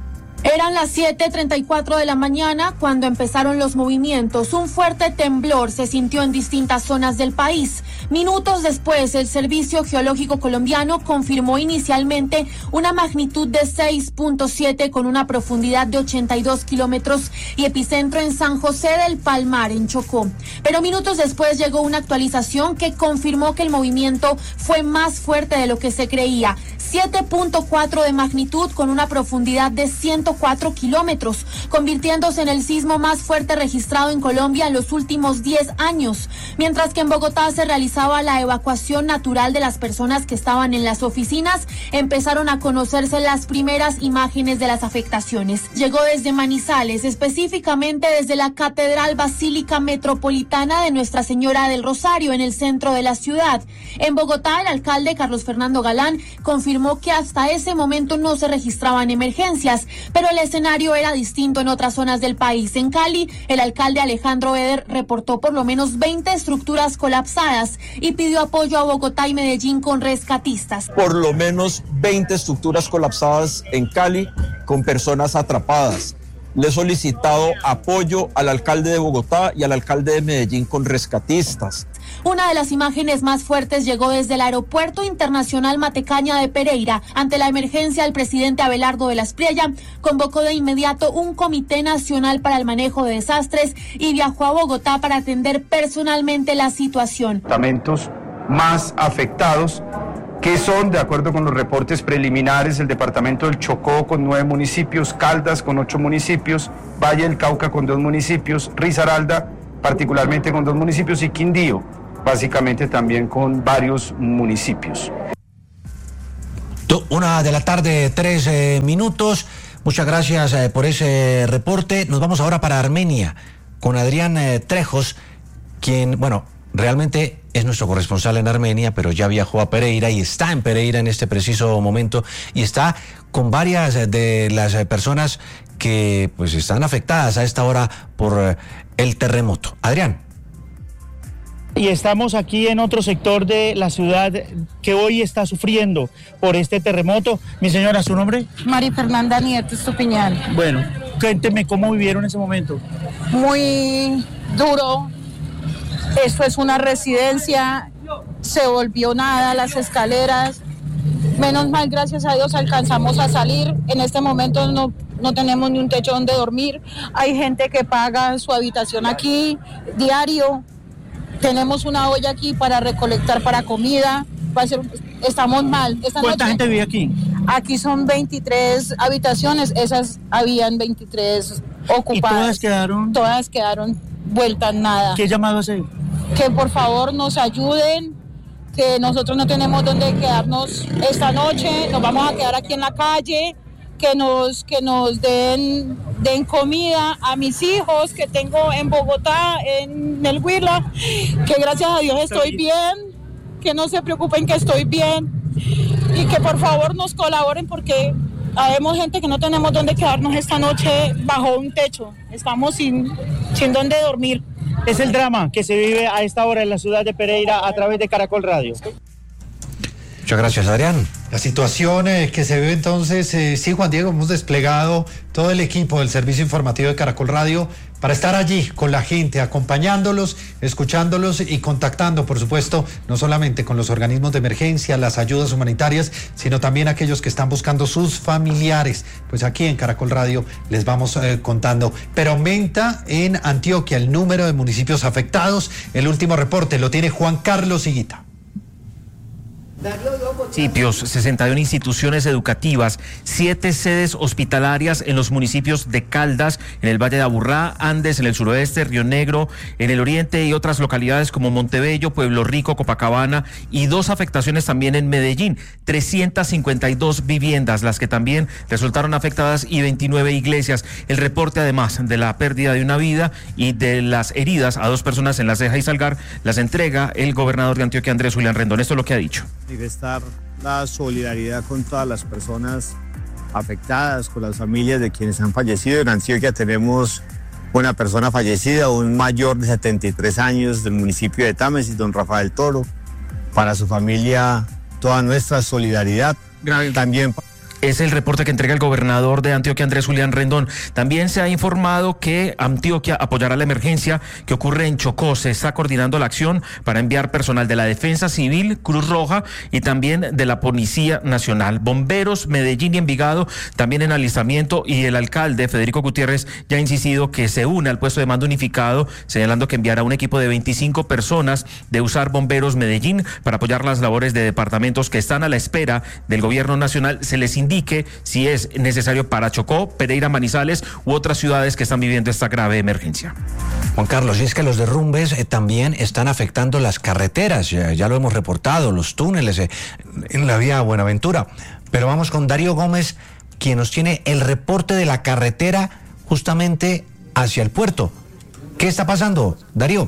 Eran las 7:34 de la mañana cuando empezaron los movimientos. Un fuerte temblor se sintió en distintas zonas del país. Minutos después, el Servicio Geológico Colombiano confirmó inicialmente una magnitud de 6.7 con una profundidad de 82 kilómetros y epicentro en San José del Palmar, en Chocó. Pero minutos después llegó una actualización que confirmó que el movimiento fue más fuerte de lo que se creía. 7.4 de magnitud con una profundidad de 104 kilómetros, convirtiéndose en el sismo más fuerte registrado en Colombia en los últimos 10 años, mientras que en Bogotá se realizaba la evacuación natural de las personas que estaban en las oficinas. Empezaron a conocerse las primeras imágenes de las afectaciones. Llegó desde Manizales, específicamente desde la Catedral Basílica Metropolitana de Nuestra Señora del Rosario, en el centro de la ciudad. En Bogotá, el alcalde Carlos Fernando Galán confirmó que hasta ese momento no se registraban emergencias, pero Pero el escenario era distinto en otras zonas del país. En Cali, el alcalde Alejandro Eder reportó por lo menos 20 estructuras colapsadas y pidió apoyo a Bogotá y Medellín con rescatistas. Por lo menos 20 estructuras colapsadas en Cali con personas atrapadas. Le he solicitado apoyo al alcalde de Bogotá y al alcalde de Medellín con rescatistas. Una de las imágenes más fuertes llegó desde el Aeropuerto Internacional Matecaña de Pereira. Ante la emergencia, el presidente Abelardo de la Espriella convocó de inmediato un comité nacional para el manejo de desastres y viajó a Bogotá para atender personalmente la situación. Departamentos más afectados, que son, de acuerdo con los reportes preliminares, el departamento del Chocó con 9 municipios, Caldas con 8 municipios, Valle del Cauca con 2 municipios, Risaralda particularmente con 2 municipios y Quindío, básicamente también con varios municipios. 1:03 p.m. Muchas gracias por ese reporte. Nos vamos ahora para Armenia con Adrián Trejos, quien, realmente es nuestro corresponsal en Armenia, pero ya viajó a Pereira y está en Pereira en este preciso momento y está con varias de las personas que pues están afectadas a esta hora por el terremoto. Adrián. Y estamos aquí en otro sector de la ciudad que hoy está sufriendo por este terremoto. Mi señora, ¿su nombre? María Fernanda Nieto Estupiñán. Bueno, cuénteme cómo vivieron ese momento. Muy duro. Esto es una residencia, se volvió nada, las escaleras. Menos mal, gracias a Dios, alcanzamos a salir. En este momento no tenemos ni un techo donde dormir. Hay gente que paga su habitación aquí, diario. Tenemos una olla aquí para recolectar para comida. Estamos mal. ¿Cuánta gente vive aquí? Aquí son 23 habitaciones, esas habían 23 ocupadas. ¿Y todas quedaron vueltas nada? ¿Qué llamado hacer? Que por favor nos ayuden, que nosotros no tenemos dónde quedarnos esta noche, nos vamos a quedar aquí en la calle, que nos den comida a mis hijos que tengo en Bogotá, en el Huila, que gracias a Dios estoy bien, que no se preocupen que estoy bien y que por favor nos colaboren porque habemos gente que no tenemos dónde quedarnos esta noche bajo un techo, estamos sin dónde dormir. Es el drama que se vive a esta hora en la ciudad de Pereira a través de Caracol Radio. Muchas gracias, Adrián. La situación que se vive entonces, sí, Juan Diego, hemos desplegado todo el equipo del servicio informativo de Caracol Radio para estar allí con la gente, acompañándolos, escuchándolos y contactando, por supuesto, no solamente con los organismos de emergencia, las ayudas humanitarias, sino también aquellos que están buscando sus familiares. Pues aquí en Caracol Radio les vamos contando. Pero aumenta en Antioquia el número de municipios afectados. El último reporte lo tiene Juan Carlos Higuita. Municipios, 61 instituciones educativas, 7 sedes hospitalarias en los municipios de Caldas, en el Valle de Aburrá, Andes, en el suroeste, Río Negro, en el oriente y otras localidades como Montebello, Pueblo Rico, Copacabana y 2 afectaciones también en Medellín, 352 viviendas las que también resultaron afectadas y 29 iglesias. El reporte además de la pérdida de una vida y de las heridas a 2 personas en La Ceja y Salgar las entrega el gobernador de Antioquia, Andrés Julián Rendón. Esto es lo que ha dicho. Manifestar la solidaridad con todas las personas afectadas, con las familias de quienes han fallecido. En Antioquia tenemos una persona fallecida, un mayor de 73 años del municipio de Támesis, don Rafael Toro. Para su familia, toda nuestra solidaridad. También Es el reporte que entrega el gobernador de Antioquia, Andrés Julián Rendón. También se ha informado que Antioquia apoyará la emergencia que ocurre en Chocó. Se está coordinando la acción para enviar personal de la Defensa Civil, Cruz Roja y también de la Policía Nacional. Bomberos, Medellín y Envigado también en alistamiento, y el alcalde Federico Gutiérrez ya ha insistido que se une al puesto de mando unificado, señalando que enviará un equipo de 25 personas de USAR Bomberos Medellín para apoyar las labores de departamentos que están a la espera del gobierno nacional. Se les indique si es necesario para Chocó, Pereira, Manizales u otras ciudades que están viviendo esta grave emergencia. Juan Carlos, y es que los derrumbes también están afectando las carreteras, ya lo hemos reportado, los túneles en la vía Buenaventura. Pero vamos con Darío Gómez, quien nos tiene el reporte de la carretera justamente hacia el puerto. ¿Qué está pasando, Darío?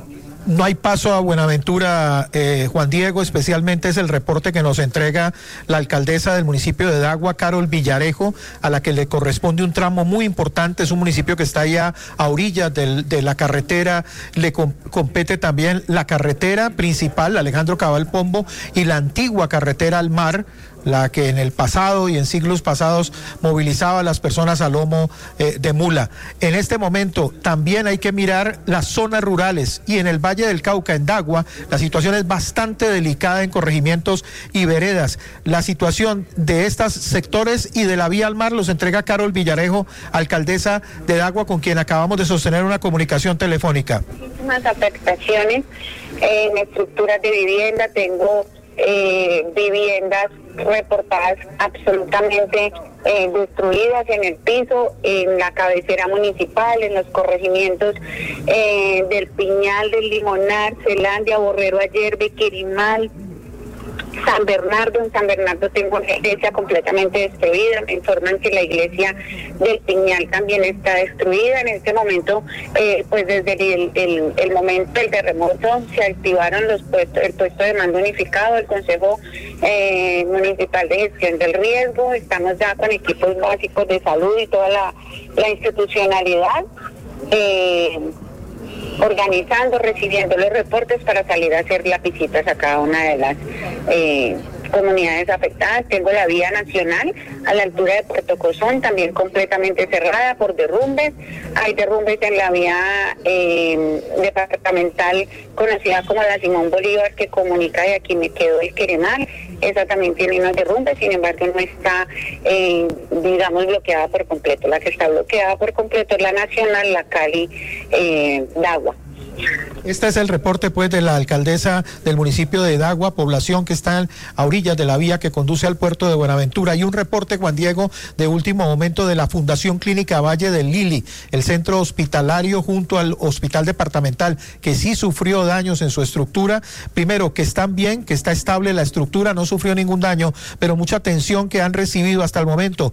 no hay paso a Buenaventura, Juan Diego, especialmente es el reporte que nos entrega la alcaldesa del municipio de Dagua, Carol Villarejo, a la que le corresponde un tramo muy importante. Es un municipio que está ya a orillas de la carretera, le compete también la carretera principal, Alejandro Cabal Pombo, y la antigua carretera al mar, la que en el pasado y en siglos pasados movilizaba a las personas a lomo de mula. En este momento también hay que mirar las zonas rurales, y en el Valle del Cauca, en Dagua, la situación es bastante delicada en corregimientos y veredas. La situación de estos sectores y de la vía al mar los entrega Carol Villarejo, alcaldesa de Dagua, con quien acabamos de sostener una comunicación telefónica. Unas afectaciones en estructuras de vivienda, tengo viviendas reportadas absolutamente destruidas en el piso, en la cabecera municipal, en los corregimientos del Piñal, del Limonar, Celandia, Borrero Ayerbe, Quirimal, San Bernardo. En San Bernardo tengo una iglesia completamente destruida. Me informan que la iglesia del Piñal también está destruida. En este momento, pues desde el momento del terremoto se activaron el puesto de mando unificado, el Consejo Municipal de Gestión del Riesgo. Estamos ya con equipos básicos de salud y toda la institucionalidad. Organizando, recibiendo los reportes para salir a hacer las visitas a cada una de las comunidades afectadas. Tengo la vía nacional a la altura de Puerto Cozón también completamente cerrada por derrumbes. Hay derrumbes en la vía departamental conocida como la Simón Bolívar, que comunica de aquí me quedo el Queremal. Esa también tiene unos derrumbes, sin embargo no está, digamos, bloqueada por completo. La que está bloqueada por completo es la nacional, la Cali, Dagua. Este es el reporte pues de la alcaldesa del municipio de Dagua, población que está a orillas de la vía que conduce al puerto de Buenaventura, y un reporte, Juan Diego, de último momento de la Fundación Clínica Valle del Lili, el centro hospitalario junto al hospital departamental, que sí sufrió daños en su estructura. Primero, que están bien, que está estable la estructura, no sufrió ningún daño, pero mucha atención que han recibido hasta el momento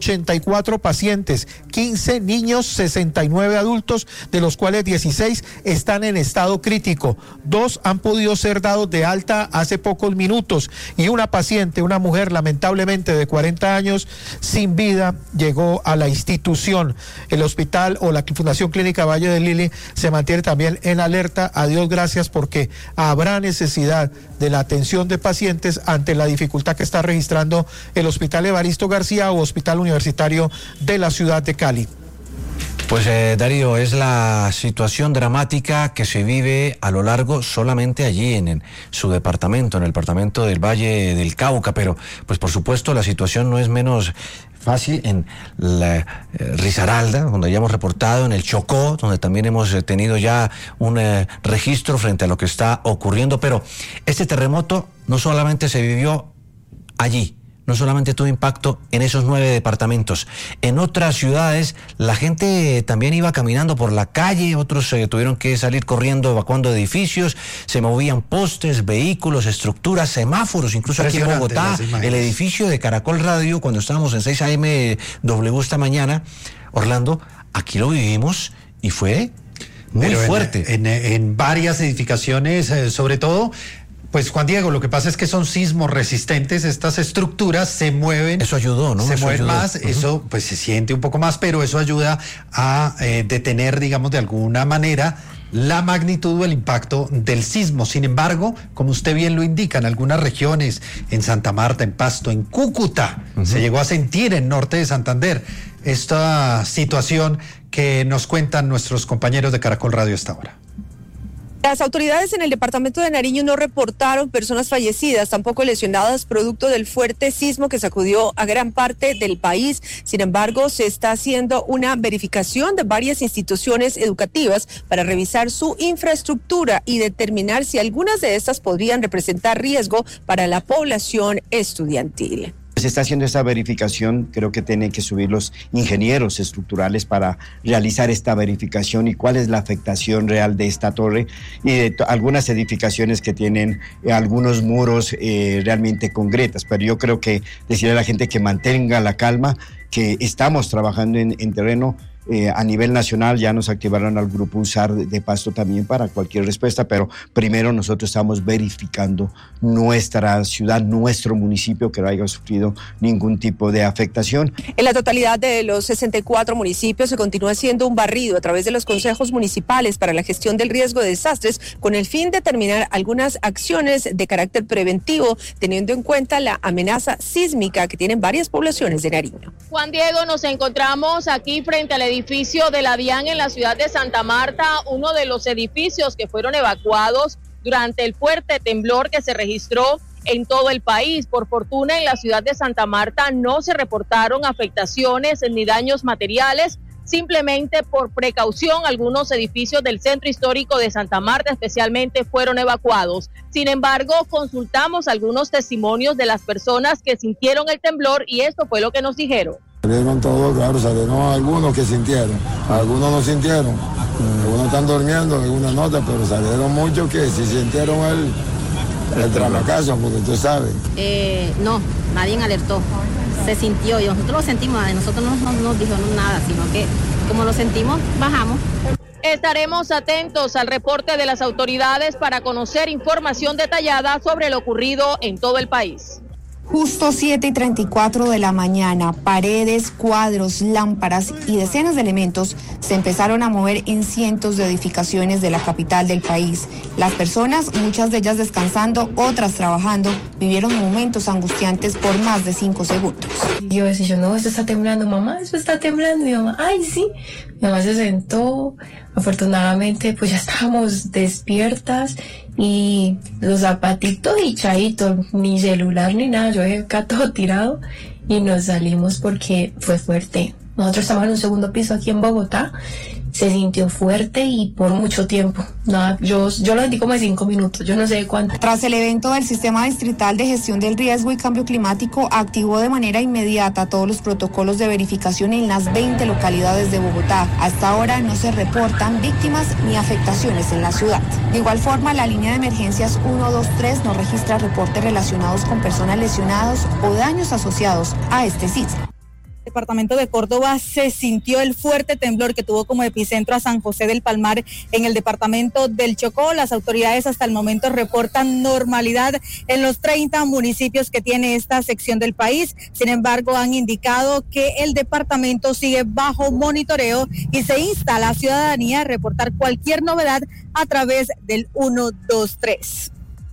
84 pacientes, 15 niños, 69 adultos, de los cuales 16 están en estado crítico. 2 han podido ser dados de alta hace pocos minutos, y una paciente, una mujer lamentablemente de 40 años sin vida, llegó a la institución. El hospital o la Fundación Clínica Valle del Lili se mantiene también en alerta. A Dios gracias, porque habrá necesidad de la atención de pacientes ante la dificultad que está registrando el Hospital Evaristo García o Hospital Universitario de la ciudad de Cali. Pues Darío, es la situación dramática que se vive a lo largo solamente allí en su departamento, en el departamento del Valle del Cauca, pero pues por supuesto la situación no es menos fácil en la Risaralda, donde ya hemos reportado, en el Chocó, donde también hemos tenido ya un registro frente a lo que está ocurriendo. Pero este terremoto no solamente se vivió allí, no solamente tuvo impacto en esos 9 departamentos. En otras ciudades la gente también iba caminando por la calle, otros tuvieron que salir corriendo, evacuando edificios, se movían postes, vehículos, estructuras, semáforos, incluso aquí en Bogotá, el edificio de Caracol Radio, cuando estábamos en 6 AM W esta mañana, Orlando, aquí lo vivimos y fue muy fuerte. En varias edificaciones, sobre todo. Pues Juan Diego, lo que pasa es que son sismos resistentes, estas estructuras se mueven. Eso ayudó, ¿no? Se mueven más, eso pues se siente un poco más, pero eso ayuda a detener, digamos, de alguna manera la magnitud o el impacto del sismo. Sin embargo, como usted bien lo indica, en algunas regiones, en Santa Marta, en Pasto, en Cúcuta, se llegó a sentir en norte de Santander esta situación que nos cuentan nuestros compañeros de Caracol Radio hasta ahora. Las autoridades en el departamento de Nariño no reportaron personas fallecidas, tampoco lesionadas producto del fuerte sismo que sacudió a gran parte del país. Sin embargo, se está haciendo una verificación de varias instituciones educativas para revisar su infraestructura y determinar si algunas de estas podrían representar riesgo para la población estudiantil. Se está haciendo esta verificación, creo que tienen que subir los ingenieros estructurales para realizar esta verificación y cuál es la afectación real de esta torre y de algunas edificaciones que tienen algunos muros realmente con grietas. Pero yo creo que decirle a la gente que mantenga la calma, que estamos trabajando en terreno a nivel nacional ya nos activaron al grupo USAR de Pasto también para cualquier respuesta, pero primero nosotros estamos verificando nuestra ciudad, nuestro municipio, que no haya sufrido ningún tipo de afectación. En la totalidad de los 64 municipios se continúa haciendo un barrido a través de los consejos municipales para la gestión del riesgo de desastres, con el fin de determinar algunas acciones de carácter preventivo, teniendo en cuenta la amenaza sísmica que tienen varias poblaciones de Nariño. Juan Diego, nos encontramos aquí frente al edificio de la DIAN en la ciudad de Santa Marta, uno de los edificios que fueron evacuados durante el fuerte temblor que se registró en todo el país. Por fortuna, en la ciudad de Santa Marta no se reportaron afectaciones ni daños materiales. Simplemente por precaución, algunos edificios del centro histórico de Santa Marta especialmente fueron evacuados. Sin embargo, consultamos algunos testimonios de las personas que sintieron el temblor y esto fue lo que nos dijeron. Salieron todos, claro, salieron algunos que sintieron, algunos no sintieron, algunos están durmiendo, algunos no, pero salieron muchos que sí sintieron el tramacazo, porque tú sabes. No, nadie alertó. Se sintió y nosotros lo sentimos, nosotros no nos dijeron nada, sino que como lo sentimos, bajamos. Estaremos atentos al reporte de las autoridades para conocer información detallada sobre lo ocurrido en todo el país. Justo 7:34 de la mañana, paredes, cuadros, lámparas y decenas de elementos se empezaron a mover en cientos de edificaciones de la capital del país. Las personas, muchas de ellas descansando, otras trabajando, vivieron momentos angustiantes por más de 5 segundos. Yo decía, no, esto está temblando, mamá, esto está temblando. Mi mamá, ay, sí. Mi mamá se sentó, afortunadamente pues ya estábamos despiertas y los zapatitos y chaitos, ni celular ni nada, yo dejé acá todo tirado y nos salimos porque fue fuerte. Nosotros estamos en un segundo piso aquí en Bogotá, se sintió fuerte y por mucho tiempo. Nada, yo lo sentí como de 5 minutos, yo no sé cuánto. Tras el evento del Sistema Distrital de Gestión del Riesgo y Cambio Climático activó de manera inmediata todos los protocolos de verificación en las 20 localidades de Bogotá. Hasta ahora no se reportan víctimas ni afectaciones en la ciudad. De igual forma, la línea de emergencias 123 no registra reportes relacionados con personas lesionadas o daños asociados a este sismo. El departamento de Córdoba se sintió el fuerte temblor que tuvo como epicentro a San José del Palmar en el departamento del Chocó. Las autoridades hasta el momento reportan normalidad en los 30 municipios que tiene esta sección del país. Sin embargo, han indicado que el departamento sigue bajo monitoreo y se insta a la ciudadanía a reportar cualquier novedad a través del 123.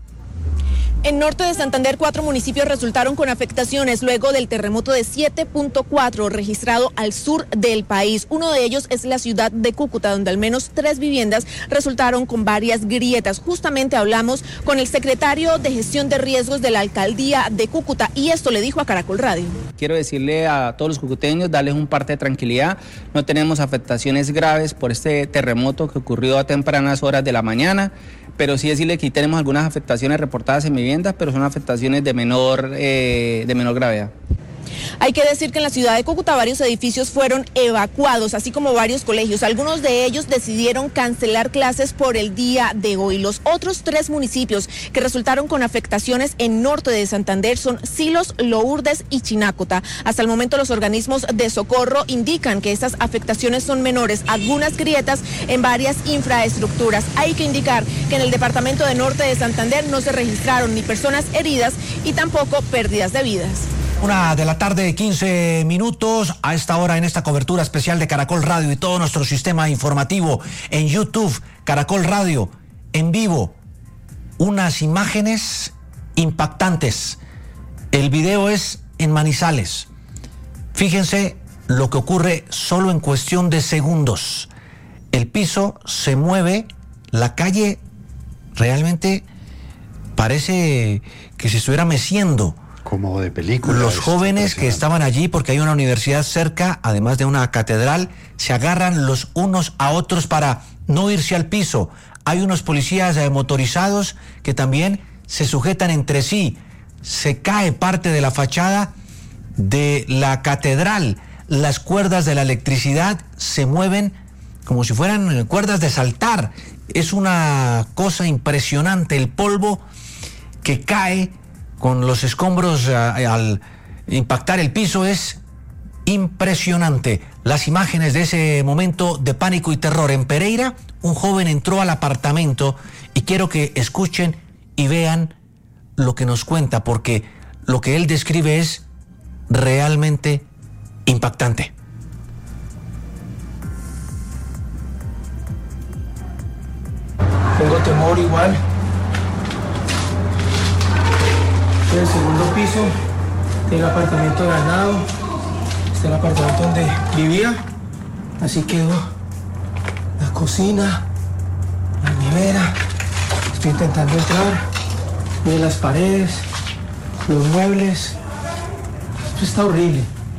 En norte de Santander, 4 municipios resultaron con afectaciones luego del terremoto de 7.4 registrado al sur del país. Uno de ellos es la ciudad de Cúcuta, donde al menos 3 viviendas resultaron con varias grietas. Justamente hablamos con el secretario de Gestión de Riesgos de la Alcaldía de Cúcuta y esto le dijo a Caracol Radio. Quiero decirle a todos los cucuteños, darles un parte de tranquilidad. No tenemos afectaciones graves por este terremoto que ocurrió a tempranas horas de la mañana, pero sí decirle que tenemos algunas afectaciones reportadas en viviendas, pero son afectaciones de menor gravedad. Hay que decir que en la ciudad de Cúcuta varios edificios fueron evacuados, así como varios colegios. Algunos de ellos decidieron cancelar clases por el día de hoy. Los otros 3 municipios que resultaron con afectaciones en norte de Santander son Silos, Lourdes y Chinácota. Hasta el momento los organismos de socorro indican que estas afectaciones son menores, algunas grietas en varias infraestructuras. Hay que indicar que en el departamento de norte de Santander no se registraron ni personas heridas y tampoco pérdidas de vidas. 1:15 a esta hora en esta cobertura especial de Caracol Radio y todo nuestro sistema informativo en YouTube, Caracol Radio, en vivo. Unas imágenes impactantes. El video es en Manizales. Fíjense lo que ocurre solo en cuestión de segundos. El piso se mueve, la calle realmente parece que se estuviera meciendo. Como de película. Los jóvenes que estaban allí, porque hay una universidad cerca, además de una catedral, se agarran los unos a otros para no irse al piso. Hay unos policías motorizados que también se sujetan entre sí. Se cae parte de la fachada de la catedral. Las cuerdas de la electricidad se mueven como si fueran cuerdas de saltar. Es una cosa impresionante. El polvo que cae con los escombros al impactar el piso es Impresionante. Las imágenes de ese momento de pánico y terror. En Pereira, un joven entró al apartamento y quiero que escuchen y vean lo que nos cuenta, porque lo que él describe es realmente impactante. Tengo temor igual. Estoy en el segundo piso del apartamento de al lado. Este es el apartamento donde vivía. Así quedó la cocina, la nevera. Estoy intentando entrar. Miren las paredes, los muebles. Esto está horrible.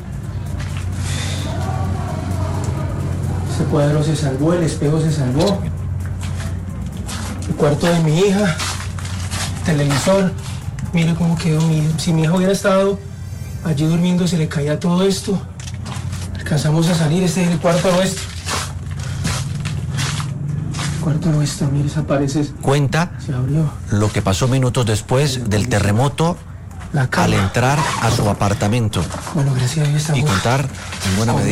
Ese cuadro se salvó, el espejo se salvó. El cuarto de mi hija, televisor. Mire cómo quedó mi hija. Si mi hija hubiera estado allí durmiendo, se le caía todo esto. Alcanzamos a salir. Este es el cuarto nuestro. El cuarto nuestro, mire, esa pared cuenta se abrió. Lo que pasó minutos después del terremoto al entrar a su apartamento. Bueno, gracias a Dios estamos y contar en buena medida